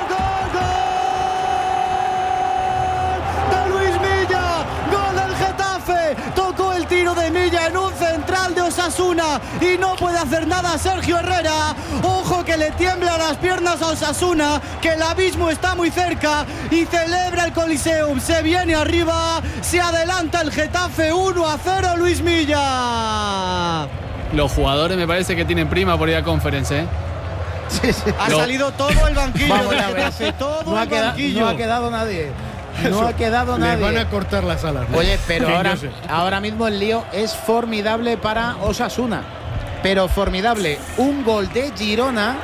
¡De Luis Milla! ¡Gol del Getafe! Tocó el tiro de Milla en un central de Osasuna y no puede hacer nada Sergio Herrera. Ojo que le tiemblan las piernas a Osasuna, que el abismo está muy cerca y celebra el Coliseum. Se viene arriba, se adelanta el Getafe 1-0, Luis Milla. Los jugadores me parece que tienen prima por ir a Conference, Sí, sí. Ha salido todo el banquillo. Vamos a ver, sí. Todo no el banquillo. No ha quedado nadie. No ha quedado nadie. Le van a cortar las alas. Oye, pero ahora mismo el lío es formidable para Osasuna. Pero formidable. Un gol de Girona.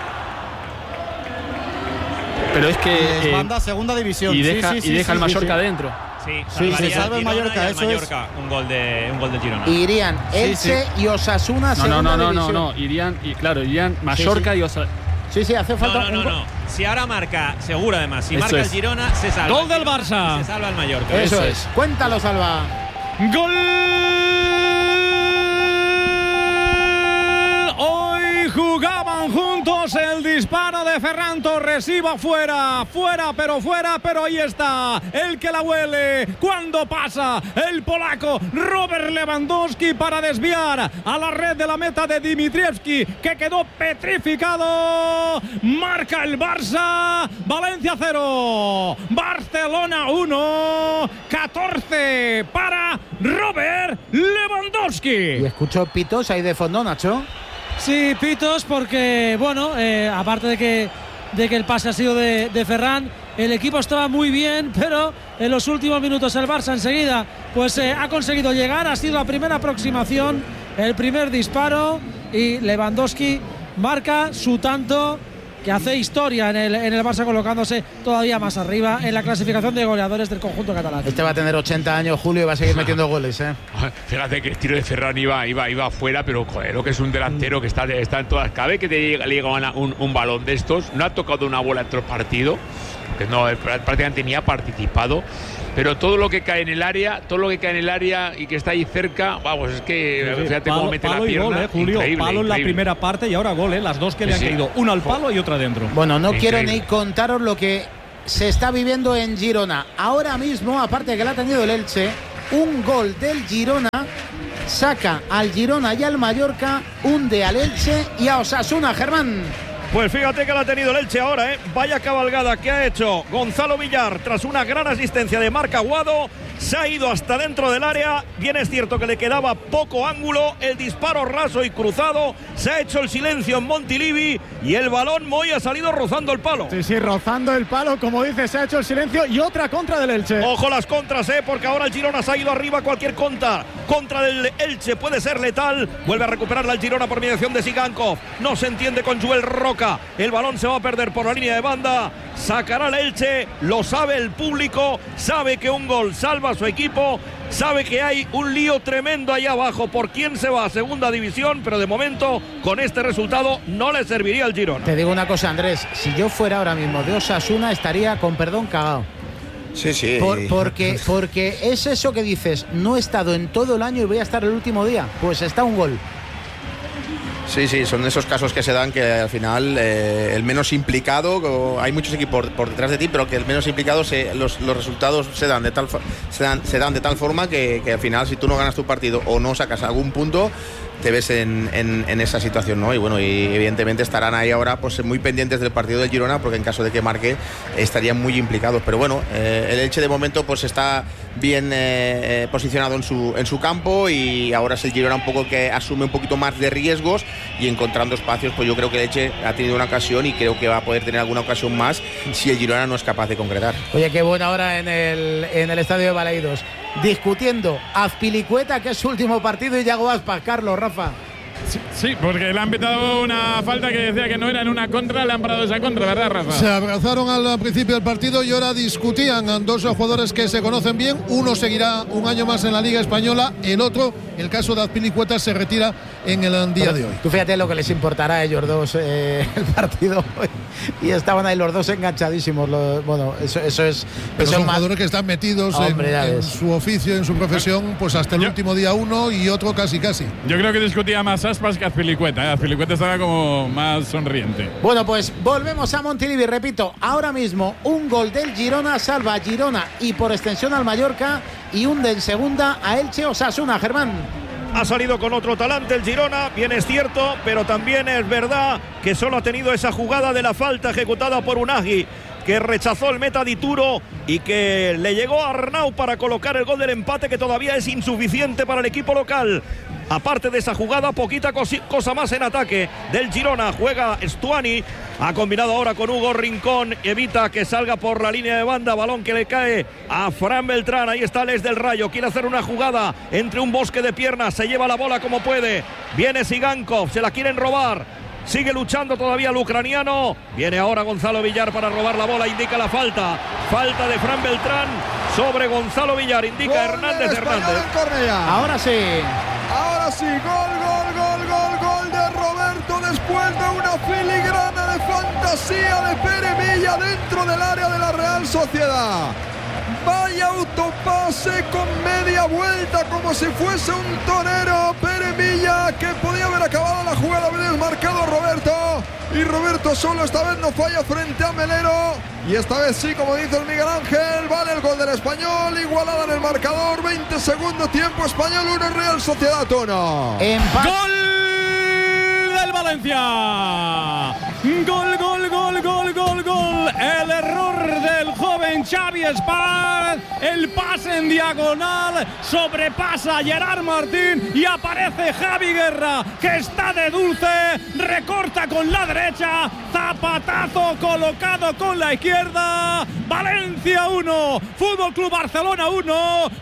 Pero es que les manda a segunda división. Y deja el Mallorca adentro. Sí, se salva el Mallorca, eso Mallorca, es un gol de Girona. Irían Elche y Osasuna segunda división. No, irían Mallorca y Osasuna. Sí, hace falta No. Si ahora marca, seguro además, si marca el Girona, se salva. Gol del Barça. Se salva el Mallorca. Eso es. Cuéntalo, Salva. ¡Gol! Hoy jugaban juntos, el disparo de Ferran Torres iba fuera, pero ahí está, el que la huele, cuando pasa el polaco Robert Lewandowski para desviar a la red de la meta de Dimitrievski, que quedó petrificado. Marca el Barça, Valencia 0, Barcelona 1, 14 para Robert Lewandowski. Y escucho pitos ahí de fondo, Nacho. Sí, pitos, porque, bueno, aparte de que el pase ha sido de Ferran, el equipo estaba muy bien, pero en los últimos minutos el Barça enseguida pues ha conseguido llegar, ha sido la primera aproximación, el primer disparo y Lewandowski marca su tanto que hace historia en el Barça, colocándose todavía más arriba en la clasificación de goleadores del conjunto catalán. Este va a tener 80 años, Julio, y va a seguir metiendo goles, ¿eh? Fíjate que el tiro de Ferran iba afuera, pero joder, lo que es un delantero que está en todas. Cada vez que le llega un balón de estos, no ha tocado una bola en todo el partido, que no, prácticamente ni ha participado. Pero todo lo que cae en el área, y que está ahí cerca, vamos, es que fíjate cómo mete la pierna. Gol, Julio, increíble, palo en la primera parte y ahora gol, las dos que le han caído, una al palo y otra dentro. Bueno, no quiero ni contaros lo que se está viviendo en Girona. Ahora mismo, aparte de que la ha tenido el Elche, un gol del Girona saca al Girona y al Mallorca, hunde al Elche y a Osasuna, Germán. Pues fíjate que la ha tenido el Elche ahora, ¿eh? Vaya cabalgada que ha hecho Gonzalo Villar tras una gran asistencia de Marc Aguado. Se ha ido hasta dentro del área. Bien es cierto que le quedaba poco ángulo. El disparo raso y cruzado. Se ha hecho el silencio en Montilivi y el balón Moy ha salido rozando el palo. Sí, rozando el palo. Como dice, se ha hecho el silencio y otra contra del Elche. Ojo las contras, porque ahora el Girona se ha ido arriba. Cualquier contra del Elche puede ser letal. Vuelve a recuperarla el Girona por mediación de Sigankov. No se entiende con Joel Roca. El balón se va a perder por la línea de banda. Sacará el Elche, lo sabe el público, sabe que un gol salva a su equipo, sabe que hay un lío tremendo ahí abajo por quién se va a segunda división, pero de momento con este resultado no le serviría al Girona. Te digo una cosa, Andrés, si yo fuera ahora mismo de Osasuna estaría con perdón cagado. Sí. Porque es eso que dices, no he estado en todo el año y voy a estar el último día, pues está un gol. Sí, son esos casos que se dan que al final el menos implicado, hay muchos equipos por detrás de ti, pero que el menos implicado los resultados se dan de tal forma que al final, si tú no ganas tu partido o no sacas algún punto, te ves en esa situación, ¿no? Y bueno, y evidentemente estarán ahí ahora pues muy pendientes del partido del Girona, porque en caso de que marque estarían muy implicados. Pero bueno, el Elche de momento pues está bien posicionado en su campo, y ahora es el Girona un poco que asume un poquito más de riesgos y encontrando espacios. Pues yo creo que el Elche ha tenido una ocasión y creo que va a poder tener alguna ocasión más si el Girona no es capaz de concretar. Oye, qué buena hora en el estadio de Balaidos, discutiendo Azpilicueta, que es su último partido, y Yago Aspas. Carlos, Rafa. Sí, porque le han pitado una falta que decía que no era en una contra, le han parado esa contra, ¿verdad, Rafa? Se abrazaron al principio del partido y ahora discutían dos jugadores que se conocen bien. Uno seguirá un año más en la Liga Española, el otro, el caso de Azpilicueta, se retira en el día de hoy. Tú fíjate lo que les importará a ellos dos el partido, y estaban ahí los dos enganchadísimos. Bueno, eso es. Pero son jugadores que están metidos en su oficio, en su profesión, pues hasta el último día, uno y otro casi. Yo creo que discutía más Aspas que Azpilicueta. Azpilicueta estaba como más sonriente. Bueno, pues volvemos a Montilivi. Repito, ahora mismo un gol del Girona salva a Girona y por extensión al Mallorca, y hunde en segunda a Elche Osasuna. Germán. Ha salido con otro talante el Girona, bien es cierto, pero también es verdad que solo ha tenido esa jugada de la falta ejecutada por Unagi, que rechazó el meta Dituro y que le llegó a Arnau para colocar el gol del empate, que todavía es insuficiente para el equipo local. Aparte de esa jugada, poquita cosa más en ataque del Girona. Juega Stuani, ha combinado ahora con Hugo Rincón, evita que salga por la línea de banda, balón que le cae a Fran Beltrán. Ahí está Les del Rayo, quiere hacer una jugada entre un bosque de piernas, se lleva la bola como puede, viene Sigankov, se la quieren robar, sigue luchando todavía el ucraniano, viene ahora Gonzalo Villar para robar la bola, indica la falta de Fran Beltrán sobre Gonzalo Villar, indica Hernández. Ahora sí, gol de Roberto después de una filigrana de fantasía de Pere Milla dentro del área de la Real Sociedad. Vaya autopase con media vuelta como si fuese un torero. Pere Milla, que podía haber acabado la jugada, haber desmarcado Roberto, y Roberto solo esta vez no falla frente a Melero, y esta vez sí, como dice el Miguel Ángel, vale el gol del Español, igualada en el marcador, 20 segundos, tiempo Español 1, Real Sociedad 1. ¡Gol del Valencia! ¡Gol! El error del joven Xavi Espart, el pase en diagonal, sobrepasa a Gerard Martín y aparece Javi Guerra, que está de dulce, recorta con la derecha, zapatazo colocado con la izquierda. Valencia 1, Fútbol Club Barcelona 1,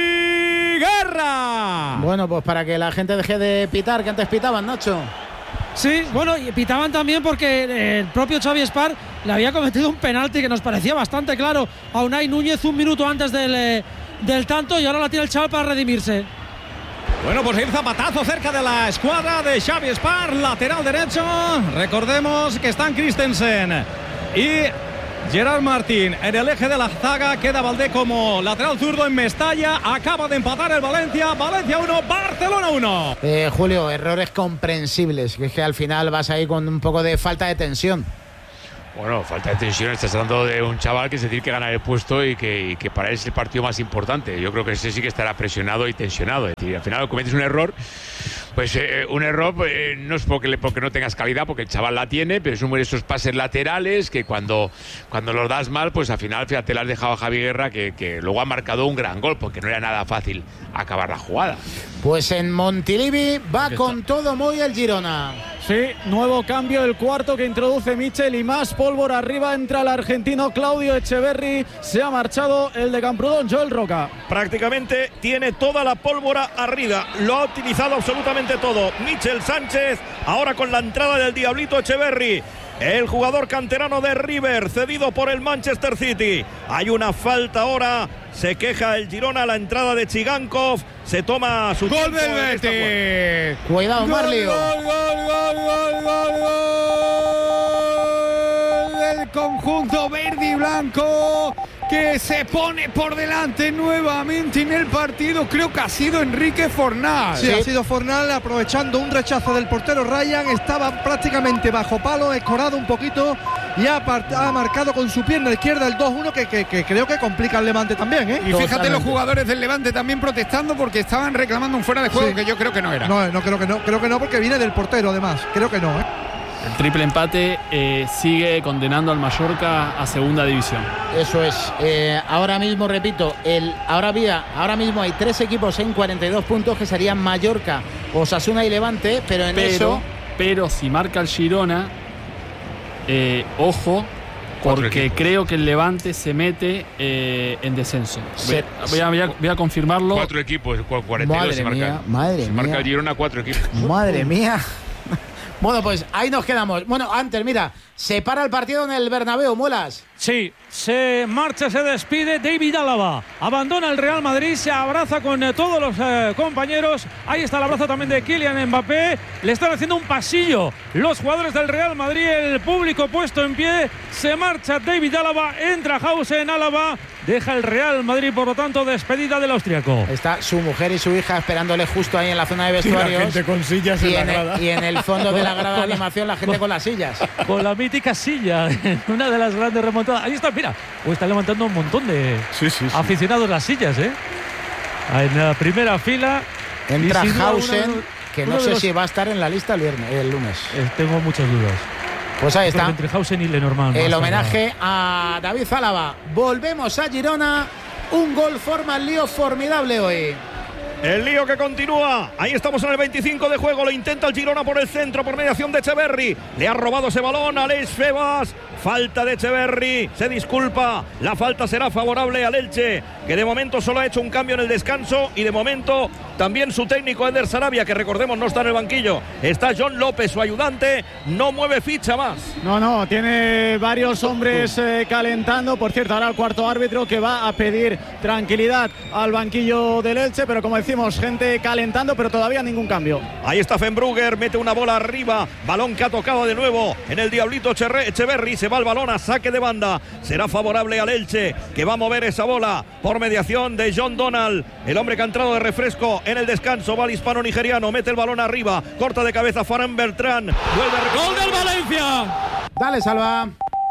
Javi Guerra. Bueno, pues para que la gente deje de pitar, que antes pitaban, Nacho. Sí, bueno, y pitaban también porque el propio Xavi Espar le había cometido un penalti que nos parecía bastante claro a Unai Núñez un minuto antes del tanto, y ahora la tira el chaval para redimirse. Bueno, pues el zapatazo cerca de la escuadra de Xavi Espar, lateral derecho. Recordemos que están Christensen y Gerard Martín en el eje de la zaga. Queda Valdé como lateral zurdo en Mestalla. Acaba de empatar el Valencia. Valencia 1, Barcelona 1. Julio, errores comprensibles, que es que al final vas ahí con un poco de falta de tensión. Bueno, falta de tensión. Estás hablando de un chaval que se tiene que ganar el puesto y que para él es el partido más importante. Yo creo que ese sí que estará presionado y tensionado. Es decir, al final cometes un error. Pues un error no es porque no tengas calidad, porque el chaval la tiene, pero es uno de esos pases laterales que cuando los das mal, pues al final, fíjate, le has dejado a Javi Guerra, que luego ha marcado un gran gol, porque no era nada fácil acabar la jugada. Pues en Montilivi va con todo muy el Girona. Sí, nuevo cambio, el cuarto que introduce Michel, y más pólvora arriba. Entra el argentino Claudio Echeverri. Se ha marchado el de Camprodón, Joel Roca. Prácticamente tiene toda la pólvora arriba. Lo ha utilizado absolutamente todo. Michel Sánchez, ahora con la entrada del Diablito Echeverri. El jugador canterano de River, cedido por el Manchester City. Hay una falta ahora. Se queja el Girona, la entrada de Chigankov. Se toma su gol tiempo del Betis. Cuidado, Marlio. Gol del conjunto verde y blanco, que se pone por delante nuevamente en el partido. Creo que ha sido Enrique Fornal. Sí, ha sido Fornal, aprovechando un rechazo del portero Ryan. Estaba prácticamente bajo palo, escorado un poquito, y ha marcado con su pierna izquierda el 2-1, que creo que complica el Levante también, ¿eh? Y fíjate, los jugadores del Levante también protestando porque estaban reclamando un fuera de juego, que yo creo que no era. No, creo que no, porque viene del portero, además. Creo que no, ¿eh? El triple empate sigue condenando al Mallorca a segunda división. Eso es. Ahora mismo, repito, ahora mismo hay 3 equipos en 42 puntos, que serían Mallorca, Osasuna y Levante, pero si marca el Girona, ojo, porque creo que el Levante se mete en descenso. Voy a confirmarlo. 4 equipos, 42. Madre mía. Marca el Girona 4 equipos. Madre mía. Bueno, pues ahí nos quedamos. Bueno, antes, mira, se para el partido en el Bernabéu, Muelas. Sí, se marcha, se despide David Álava. Abandona el Real Madrid, se abraza con todos los compañeros. Ahí está el abrazo también de Kylian Mbappé. Le están haciendo un pasillo los jugadores del Real Madrid, el público puesto en pie. Se marcha David Álava, entra Hausen Álava. Deja el Real Madrid, por lo tanto, despedida del austriaco. Está su mujer y su hija esperándole justo ahí en la zona de vestuarios. Y la gente con sillas en la grada. Y en el fondo de la grada de animación, la gente con las sillas. Con la mítica silla, una de las grandes remontadas. Ahí está, mira. Están levantando un montón de aficionados las sillas, ¿eh? En la primera fila. Entra Hausen, que no sé si va a estar en la lista el lunes. Tengo muchas dudas. Pues ahí está. Entre Hausen y Lenormand. El homenaje a David Álava. Volvemos a Girona. Un gol forma el lío formidable hoy. El lío que continúa. Ahí estamos en el 25 de juego. Lo intenta el Girona por el centro, por mediación de Echeverri. Le ha robado ese balón a Aleix Febas. Falta de Echeverri. Se disculpa. La falta será favorable al Elche, que de momento solo ha hecho un cambio en el descanso. Y de momento también su técnico Eder Sarabia, que recordemos no está en el banquillo. Está John López, su ayudante. No mueve ficha más. No, tiene varios hombres calentando. Por cierto, ahora el cuarto árbitro, que va a pedir tranquilidad al banquillo del Elche. Pero como decimos, gente calentando, pero todavía ningún cambio. Ahí está Fenbrugger, mete una bola arriba. Balón que ha tocado de nuevo en el Diablito Echeverri. Se va el balón a saque de banda. Será favorable al Elche, que va a mover esa bola por mediación de John Donald, el hombre que ha entrado de refresco en el descanso. Va el hispano nigeriano, mete el balón arriba, corta de cabeza Ferran Bertrán. ¡Gol del Valencia! Dale, Salva.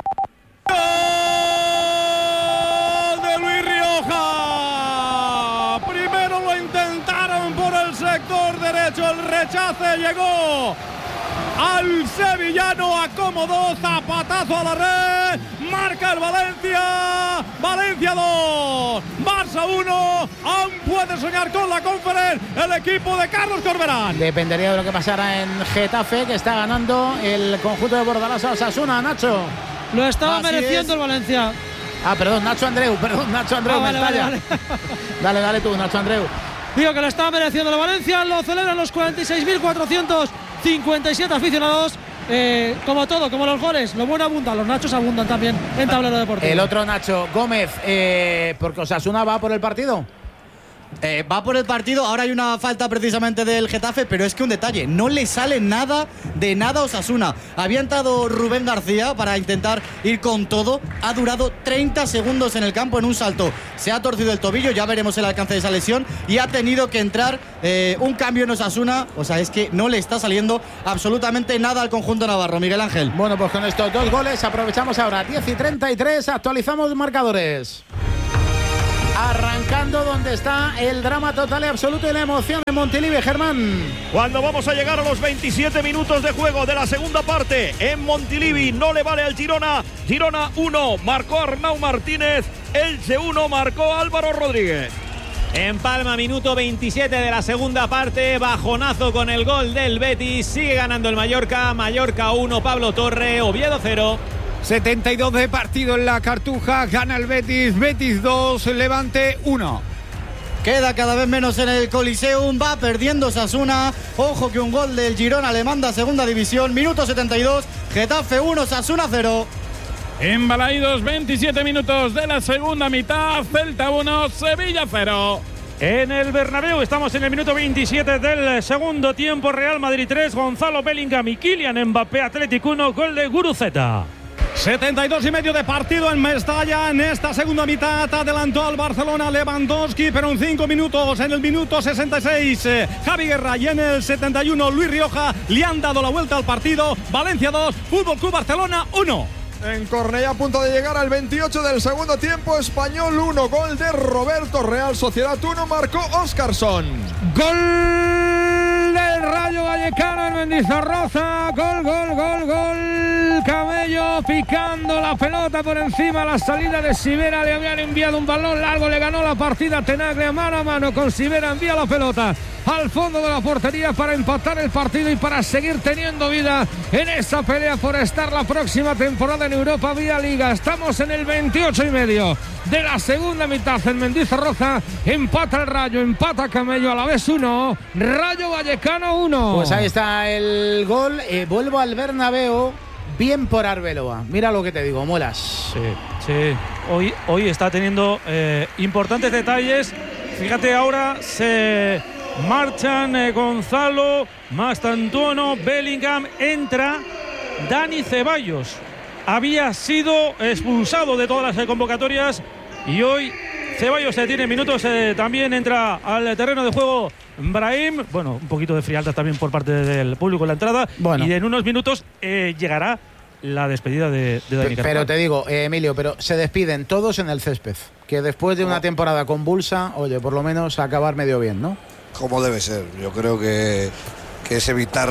¡Gol de Luis Rioja! Primero lo intentaron por el sector derecho, el rechace llegó al sevillano, acomodó, zapatazo a la red, marca el Valencia. Valencia 2, Barça 1. Aún puede soñar con la Conference el equipo de Carlos Corberán. Dependería de lo que pasara en Getafe, que está ganando el conjunto de Bordalás a Osasuna. Nacho, lo estaba mereciendo el Valencia. Perdón, Nacho Andreu, vale. Dale tú, Nacho Andreu. Digo que lo estaba mereciendo el Valencia. Lo celebran los 46.400 57 aficionados. Como todo, como los goles, lo bueno abunda, los nachos abundan también en tablero deportivo. El otro Nacho Gómez, porque Osasuna va por el partido. Va por el partido, ahora hay una falta precisamente del Getafe, pero es que un detalle, no le sale nada de nada a Osasuna. Había entrado Rubén García para intentar ir con todo, ha durado 30 segundos en el campo en un salto, se ha torcido el tobillo, ya veremos el alcance de esa lesión, y ha tenido que entrar un cambio en Osasuna. O sea, es que no le está saliendo absolutamente nada al conjunto navarro, Miguel Ángel. Bueno, pues con estos 2 goles aprovechamos ahora 10:33, actualizamos marcadores. Arrancando donde está el drama total y absoluto y la emoción en Montilivi, Germán. Cuando vamos a llegar a los 27 minutos de juego de la segunda parte en Montilivi, no le vale al Girona. Girona 1, marcó Arnau Martínez. Elche 1, marcó Álvaro Rodríguez. En Palma, minuto 27 de la segunda parte, bajonazo con el gol del Betis. Sigue ganando el Mallorca. Mallorca 1, Pablo Torre, Oviedo 0. 72 de partido en la Cartuja, gana el Betis, Betis 2, Levante 1. Queda cada vez menos en el Coliseum, va perdiendo Osasuna. Ojo que un gol del Girona le manda a segunda división, minuto 72, Getafe 1, Osasuna 0. En Balaidos, 27 minutos de la segunda mitad, Celta 1, Sevilla 0. En el Bernabéu estamos en el minuto 27 del segundo tiempo, Real Madrid 3, Gonzalo Bellingham y Kylian Mbappé, Atlético 1, gol de Guruceta. 72 y medio de partido en Mestalla. En esta segunda mitad adelantó al Barcelona Lewandowski, pero en 5 minutos, en el minuto 66 Javi Guerra y en el 71 Luis Rioja le han dado la vuelta al partido. Valencia 2, Fútbol Club Barcelona 1. En Cornellá, a punto de llegar al 28 del segundo tiempo, Español 1, gol de Roberto, Real Sociedad 1, marcó Óscarson. Gol del Rayo Vallecano en Mendizorroza, gol, Camello picando la pelota por encima, la salida de Sivera, le habían enviado un balón largo, le ganó la partida Tenaglia mano a mano con Sivera, envía la pelota al fondo de la portería para empatar el partido y para seguir teniendo vida en esa pelea por estar la próxima temporada en Europa vía Liga. Estamos en el 28 y medio de la segunda mitad en Mendizorroza, empata el Rayo, empata Camello, a la vez 1, Rayo Vallecano 1. Pues ahí está el gol, vuelvo al Bernabéu, bien por Arbeloa, mira lo que te digo, muelas. Sí, hoy está teniendo importantes detalles, fíjate ahora se marchan Gonzalo, Mastantuono, Bellingham, entra Dani Ceballos. Había sido expulsado de todas las convocatorias y hoy Ceballos tiene minutos, también entra al terreno de juego Brahim, bueno, un poquito de frialdad también por parte del público en la entrada, y en unos minutos llegará la despedida de Dani Carvajal. Pero te digo, Emilio, pero se despiden todos en el césped, que después de una temporada convulsa, oye, por lo menos acabar medio bien, ¿no? Como debe ser, yo creo que es evitar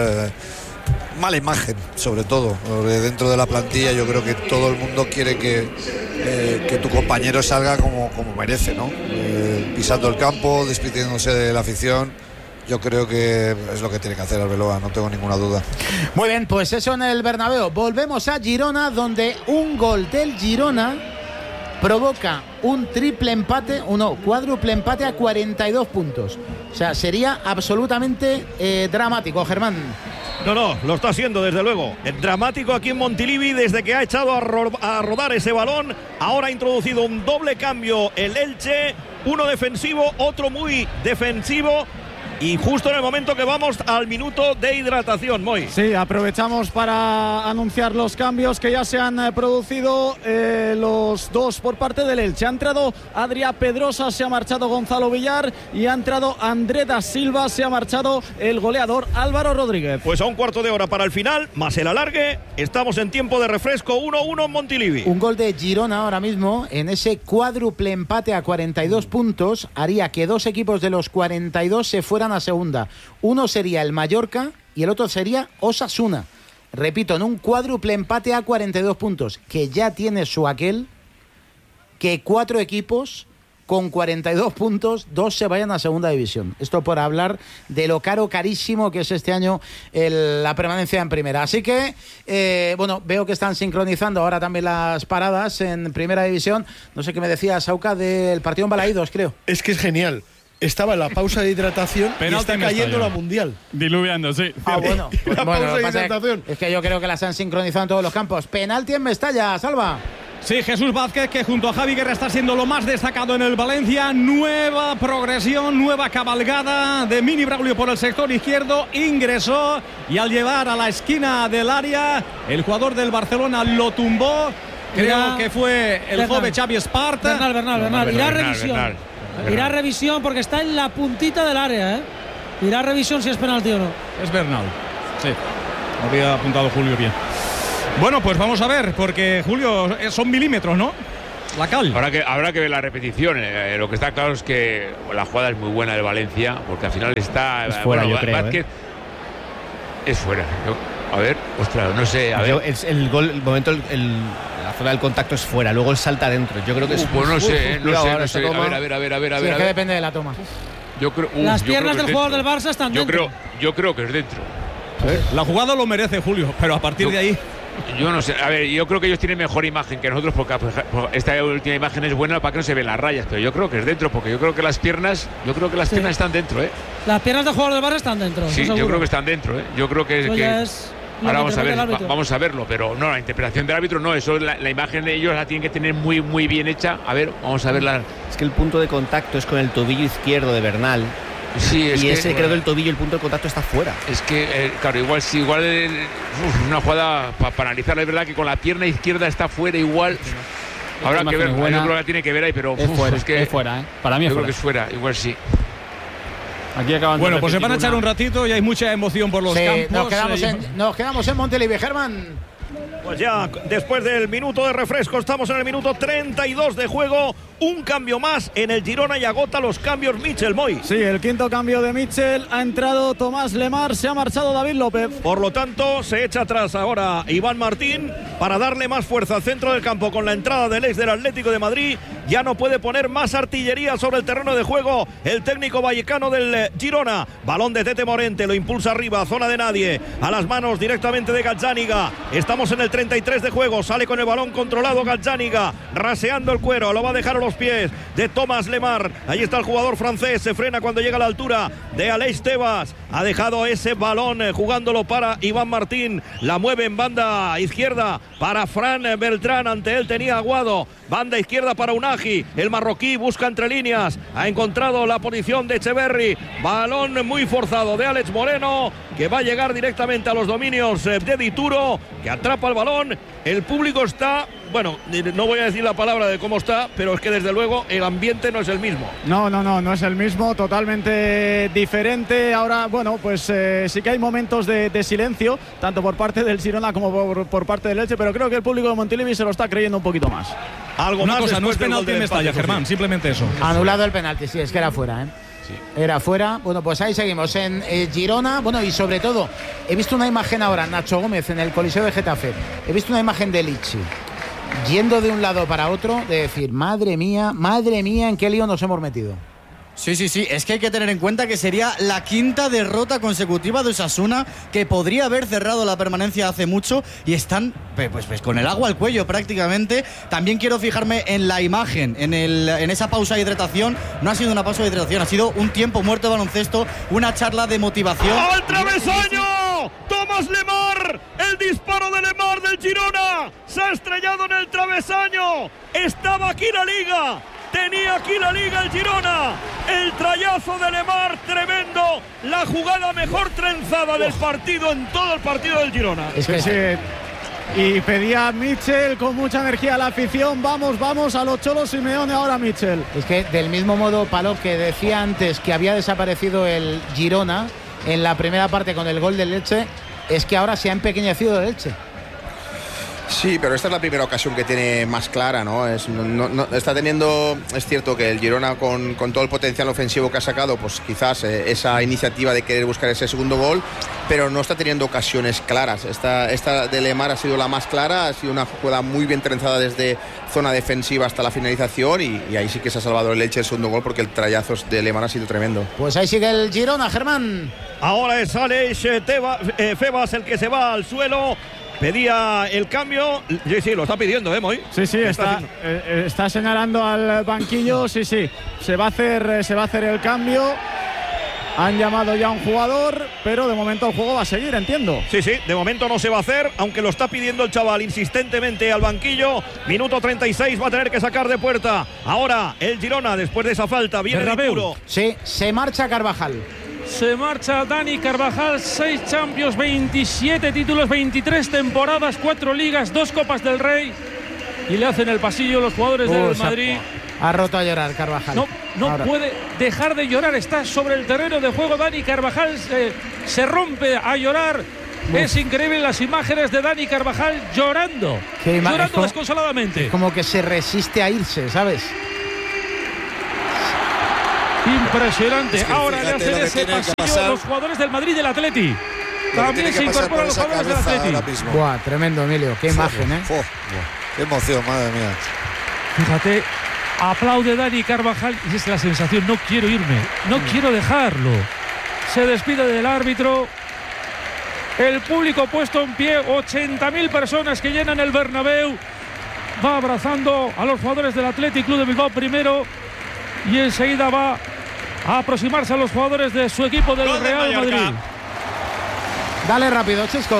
mala imagen, sobre todo dentro de la plantilla. Yo creo que todo el mundo quiere que tu compañero salga como merece, ¿no? Pisando el campo, despidiéndose de la afición. Yo creo que es lo que tiene que hacer Arbeloa, no tengo ninguna duda. Muy bien, pues eso en el Bernabéu. Volvemos a Girona, donde un gol del Girona provoca un triple empate, cuádruple empate a 42 puntos. O sea, sería absolutamente dramático, Germán. No, lo está haciendo desde luego. Dramático aquí en Montilivi desde que ha echado a rodar ese balón. Ahora ha introducido un doble cambio el Elche, uno defensivo, otro muy defensivo. Y justo en el momento que vamos al minuto de hidratación, Moy. Sí, aprovechamos para anunciar los cambios que ya se han producido, los dos por parte del Elche. Ha entrado Adrià Pedrosa, se ha marchado Gonzalo Villar y ha entrado André da Silva, se ha marchado el goleador Álvaro Rodríguez. Pues a un cuarto de hora para el final, más el alargue, estamos en tiempo de refresco, 1-1 en Montilivi. Un gol de Girona ahora mismo en ese cuádruple empate a 42 puntos haría que dos equipos de los 42 se fueran a segunda. Uno sería el Mallorca y el otro sería Osasuna. Repito, en un cuádruple empate a 42 puntos, que ya tiene su aquel, que 4 equipos con 42 puntos, 2 se vayan a segunda división. Esto por hablar de lo carísimo que es este año la permanencia en primera. Así que, bueno, veo que están sincronizando ahora también las paradas en primera división. No sé qué me decía Sauca del partido en Balaidos, creo. Es que es genial. estaba en la pausa de hidratación y está cayendo la Mundial. Diluviando, sí. Bueno. La pausa de pasa hidratación. es que yo creo que las han sincronizado en todos los campos. Penalti en Mestalla, Salva. Sí, Jesús Vázquez, que junto a Javi Guerra está siendo lo más destacado en el Valencia. Nueva progresión, nueva cabalgada de Mini Braulio por el sector izquierdo. Ingresó y al llevar a la esquina del área, el jugador del Barcelona lo tumbó. Creo que fue el joven Xavi Espart. Bernal. Irá a revisión. Irá a revisión porque está en la puntita del área, ¿eh? Irá a revisión si es penalti o no. Es Bernal. Sí. Había apuntado Julio bien. Bueno, pues vamos a ver, porque Julio, son milímetros, ¿no? La cal. Habrá que ver la repetición. Lo que está claro es que la jugada es muy buena del Valencia, porque al final está. Es fuera, yo creo. Es fuera. A ver, ostras, no sé. A ver. El gol, el momento, la zona del contacto es fuera, luego él salta adentro. Yo creo que es. Pues no sé. A ver. Sí, es que depende de la toma. Yo creo, las piernas del jugador del Barça están dentro. Yo creo que es dentro. La jugada lo merece, Julio, pero a partir de ahí. Yo no sé, a ver, yo creo que ellos tienen mejor imagen que nosotros porque esta última imagen es buena para que no se vean las rayas, pero yo creo que es dentro porque yo creo que las piernas están dentro, ¿eh? Las piernas del jugador del Barça están dentro. Sí, yo creo que están dentro, ¿eh? Yo creo que ahora vamos a verlo, pero no, la interpretación del árbitro no, eso la imagen de ellos la tienen que tener muy muy bien hecha. A ver, vamos a verla. Es que el punto de contacto es con el tobillo izquierdo de Bernal. Sí, es y que, ese creo que el tobillo, el punto de contacto está fuera. Es que, claro, igual una jugada para analizarla, es verdad que con la pierna izquierda está fuera igual. Habrá que ver, yo creo que la tiene que ver ahí, pero es fuera, ¿eh? Para mí es fuera. Yo creo que es fuera, igual sí. Aquí acaban bueno, pues se van a echar un ratito y hay mucha emoción por los campos. Nos quedamos en Montilivi, Germán. Pues ya después del minuto de refresco estamos en el minuto 32 de juego. Un cambio más en el Girona y agota los cambios Michel Moy. Sí, el quinto cambio de Michel. Ha entrado Tomás Lemar, se ha marchado David López. Por lo tanto, se echa atrás ahora Iván Martín para darle más fuerza al centro del campo con la entrada del ex del Atlético de Madrid. Ya no puede poner más artillería sobre el terreno de juego el técnico vallecano del Girona. Balón de Tete Morente, lo impulsa arriba, zona de nadie. A las manos directamente de Gazzaniga. Estamos en el 33 de juego, sale con el balón controlado Gazzaniga, raseando el cuero, lo va a dejar a los pies de Tomás Lemar. Ahí está el jugador francés, se frena cuando llega a la altura de Aleix Tebas. Ha dejado ese balón jugándolo para Iván Martín. La mueve en banda izquierda para Fran Beltrán. Ante él tenía Aguado. Banda izquierda para Unagi. El marroquí busca entre líneas. Ha encontrado la posición de Echeverri. Balón muy forzado de Alex Moreno, que va a llegar directamente a los dominios de Dituro, que atrapa el balón. El público está, bueno, no voy a decir la palabra de cómo está, pero es que desde luego el ambiente no es el mismo. No es el mismo, totalmente diferente. Ahora, bueno, pues sí que hay momentos de silencio, tanto por parte del Girona como por parte del Elche, pero creo que el público de Montilivi se lo está creyendo un poquito más. Algo más cosa, no es penalti en Mestalla, Germán, simplemente eso. Anulado el penalti, sí, es que era fuera, ¿eh? Sí. Era fuera. Bueno, pues ahí seguimos en Girona. Bueno, y sobre todo, he visto una imagen ahora, Nacho Gómez, en el Coliseo de Getafe. He visto una imagen de Lichi yendo de un lado para otro, de decir, madre mía, en qué lío nos hemos metido. Sí, es que hay que tener en cuenta que sería la quinta derrota consecutiva de Osasuna, que podría haber cerrado la permanencia hace mucho y están pues con el agua al cuello prácticamente. También quiero fijarme en la imagen, en esa pausa de hidratación. No ha sido una pausa de hidratación, ha sido un tiempo muerto de baloncesto, una charla de motivación. ¡Al travesaño! ¡Tomás Lemar! ¡El disparo de Lemar del Girona! ¡Se ha estrellado en el travesaño! ¡Estaba aquí la Liga! Tenía aquí la Liga el Girona. El trayazo de Lemar, tremendo. La jugada mejor trenzada del partido en todo el partido del Girona. Es que sí. Y pedía a Michel con mucha energía a la afición. Vamos a los Cholos Simeone ahora, Michel. Es que del mismo modo, Palop, que decía antes que había desaparecido el Girona en la primera parte con el gol del Elche, es que ahora se ha empequeñecido el Elche. Sí, pero esta es la primera ocasión que tiene más clara, ¿no? Está teniendo, es cierto que el Girona con todo el potencial ofensivo que ha sacado, pues quizás esa iniciativa de querer buscar ese segundo gol, pero no está teniendo ocasiones claras. Esta de Lemar ha sido la más clara, ha sido una jugada muy bien trenzada desde zona defensiva hasta la finalización y ahí sí que se ha salvado el Elche el segundo gol porque el trayazo de Lemar ha sido tremendo. Pues ahí sigue el Girona, Germán. Ahora es Aleix Febas el que se va al suelo. pedía el cambio. Sí, lo está pidiendo, Moy. Sí, está señalando al banquillo. Sí, se va a hacer el cambio. Han llamado ya a un jugador, pero de momento el juego va a seguir, entiendo. Sí, de momento no se va a hacer, aunque lo está pidiendo el chaval insistentemente al banquillo. Minuto 36, va a tener que sacar de puerta. Ahora el Girona, después de esa falta, viene de puro. Sí, se marcha Carvajal. Se marcha Dani Carvajal, 6 Champions, 27 títulos, 23 temporadas, 4 ligas, 2 Copas del Rey. Y le hacen el pasillo los jugadores del Madrid. Ha roto a llorar Carvajal. No puede dejar de llorar. Está sobre el terreno de juego. Dani Carvajal se rompe a llorar. Es increíble las imágenes de Dani Carvajal llorando. Llorando desconsoladamente. Es como que se resiste a irse, ¿sabes? Impresionante. Ahora le hacen ese pasillo a los jugadores del Madrid y del Atleti. También se incorporan los jugadores del Atleti. Buah, tremendo, Emilio. Qué imagen, ¿eh? Qué emoción, madre mía. Fíjate, aplaude Dani Carvajal y es la sensación, no quiero irme, no quiero dejarlo. Se despide del árbitro. El público puesto en pie, 80.000 personas que llenan el Bernabéu. Va abrazando a los jugadores del Athletic Club de Bilbao primero y enseguida va a aproximarse a los jugadores de su equipo del Real Madrid. Dale rápido, Chisco.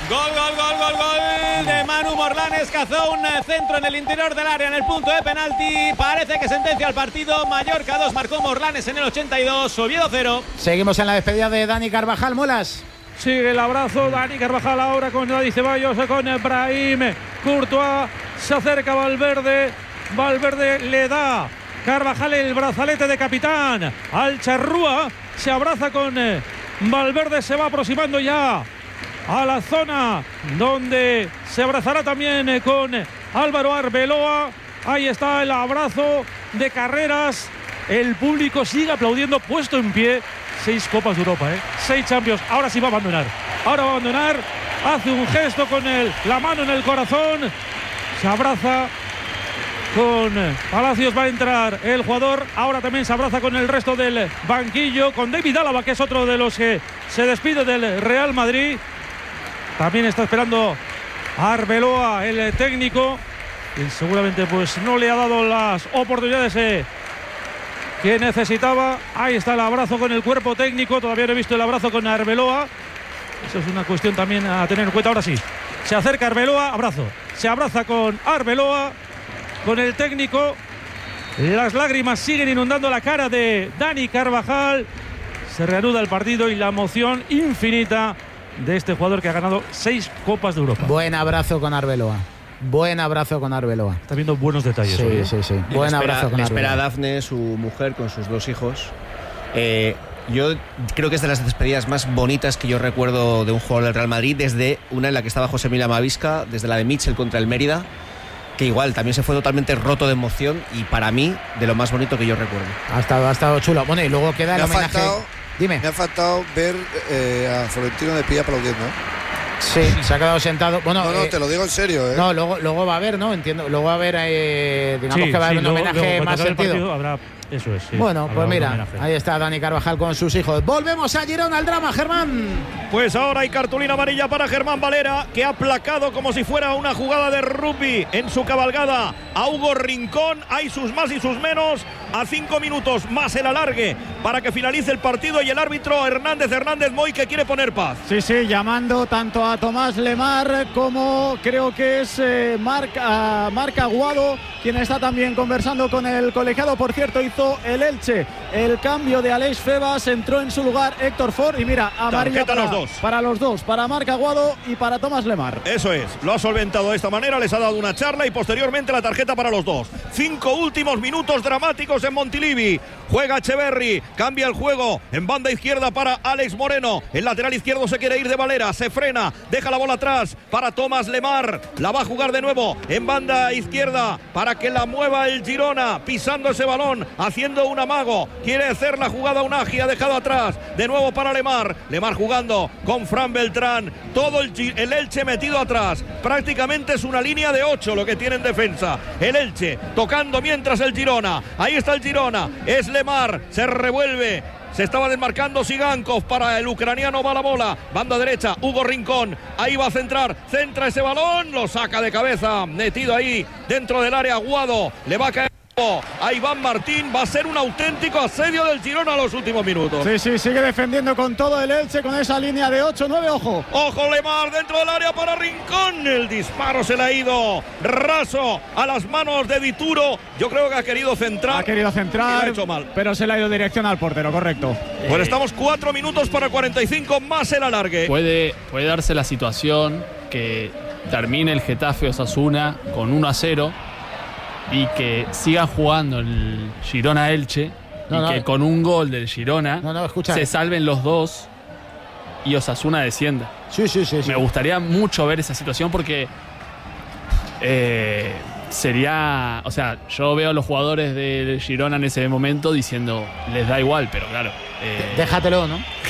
Gol de Manu Morlanes. Cazó un centro en el interior del área en el punto de penalti. Parece que sentencia el partido. Mallorca 2, marcó Morlanes en el 82. Oviedo 0. Seguimos en la despedida de Dani Carvajal. Molas. Sigue el abrazo Dani Carvajal ahora con Dani Ceballos, con Brahim Courtois. Se acerca Valverde. Valverde le da Carvajal el brazalete de capitán al Charrúa. Se abraza con Valverde. Se va aproximando ya a la zona donde se abrazará también con Álvaro Arbeloa. Ahí está el abrazo de Carreras. El público sigue aplaudiendo, puesto en pie. 6 Copas de Europa, 6 Champions. Ahora sí va a abandonar. Ahora va a abandonar. Hace un gesto con la mano en el corazón. Se abraza con Palacios. Va a entrar el jugador. Ahora también se abraza con el resto del banquillo. Con David Álava, que es otro de los que se despide del Real Madrid. También está esperando a Arbeloa, el técnico. Y seguramente pues no le ha dado las oportunidades que necesitaba. Ahí está el abrazo con el cuerpo técnico. Todavía no he visto el abrazo con Arbeloa. Eso es una cuestión también a tener en cuenta. Ahora sí, se acerca Arbeloa, abrazo. Se abraza con Arbeloa, con el técnico. Las lágrimas siguen inundando la cara de Dani Carvajal. Se reanuda el partido y la emoción infinita de este jugador que ha ganado 6 Copas de Europa. Buen abrazo con Arbeloa. Buen abrazo con Arbeloa. Está viendo buenos detalles. Sí, hoy, sí. Buen abrazo con Arbeloa. Espera a Dafne, su mujer, con sus 2 hijos. Yo creo que es de las despedidas más bonitas que yo recuerdo de un jugador del Real Madrid, desde una en la que estaba José Mila Mavisca, desde la de Mitchell contra el Mérida, que igual también se fue totalmente roto de emoción y para mí de lo más bonito que yo recuerdo. Ha estado chulo. Bueno, y luego queda el homenaje. Dime. Me ha faltado ver a Florentino de Pía aplaudiendo. Sí, se ha quedado sentado. Bueno, no, te lo digo en serio. No, luego va a haber, ¿no? Entiendo. Luego va a haber, digamos que va a haber un homenaje más sentido. Habrá, eso es. Sí, bueno, pues mira, ahí está Dani Carvajal con sus hijos. Volvemos a Girona al drama, Germán. Pues ahora hay cartulina amarilla para Germán Valera, que ha aplacado como si fuera una jugada de rugby en su cabalgada a Hugo Rincón. Hay sus más y sus menos. A 5 minutos más el alargue para que finalice el partido y el árbitro Hernández Moy, que quiere poner paz. Sí, llamando tanto a Tomás Lemar como creo que es Marc Aguado, quien está también conversando con el colegiado. Por cierto, hizo el Elche el cambio de Aleix Febas, entró en su lugar Héctor Ford y mira, amarilla para los dos, para Marc Aguado y para Tomás Lemar. Eso es, lo ha solventado de esta manera, les ha dado una charla y posteriormente la tarjeta para los dos. 5 últimos minutos dramáticos en Montilivi. Juega Echeverri, cambia el juego en banda izquierda para Alex Moreno. El lateral izquierdo se quiere ir de Valera, se frena, deja la bola atrás para Tomás Lemar. La va a jugar de nuevo en banda izquierda para que la mueva el Girona, pisando ese balón, haciendo un amago. Quiere hacer la jugada Unagi, ha dejado atrás. De nuevo para Lemar. Lemar jugando con Fran Beltrán. Todo el Elche metido atrás. Prácticamente es una línea de 8 lo que tiene en defensa. El Elche tocando mientras el Girona. Ahí está el Girona. Es Lemar. Se revuelve Se estaba desmarcando Sigankov para el ucraniano. Va la bola. Banda derecha. Hugo Rincón. Ahí va a centrar. Centra ese balón. Lo saca de cabeza. Metido ahí dentro del área. Aguado. Le va a caer a Iván Martín. Va a ser un auténtico asedio del Girona a los últimos minutos. Sí, sigue defendiendo con todo el Elche, con esa línea de 8-9, ojo. Ojo Lemar dentro del área para Rincón. El disparo se le ha ido raso a las manos de Dituro. Yo creo que ha querido centrar. Y lo ha hecho mal. Pero se le ha ido dirección al portero, correcto. Pues estamos 4 minutos para 45 más el alargue. Puede darse la situación que termine el Getafe Osasuna con 1-0 y que siga jugando el Girona-Elche que con un gol del Girona se salven los dos y Osasuna descienda. Sí. Me gustaría mucho ver esa situación porque sería... O sea, yo veo a los jugadores del Girona en ese momento diciendo, les da igual, pero claro... déjatelo, ¿no?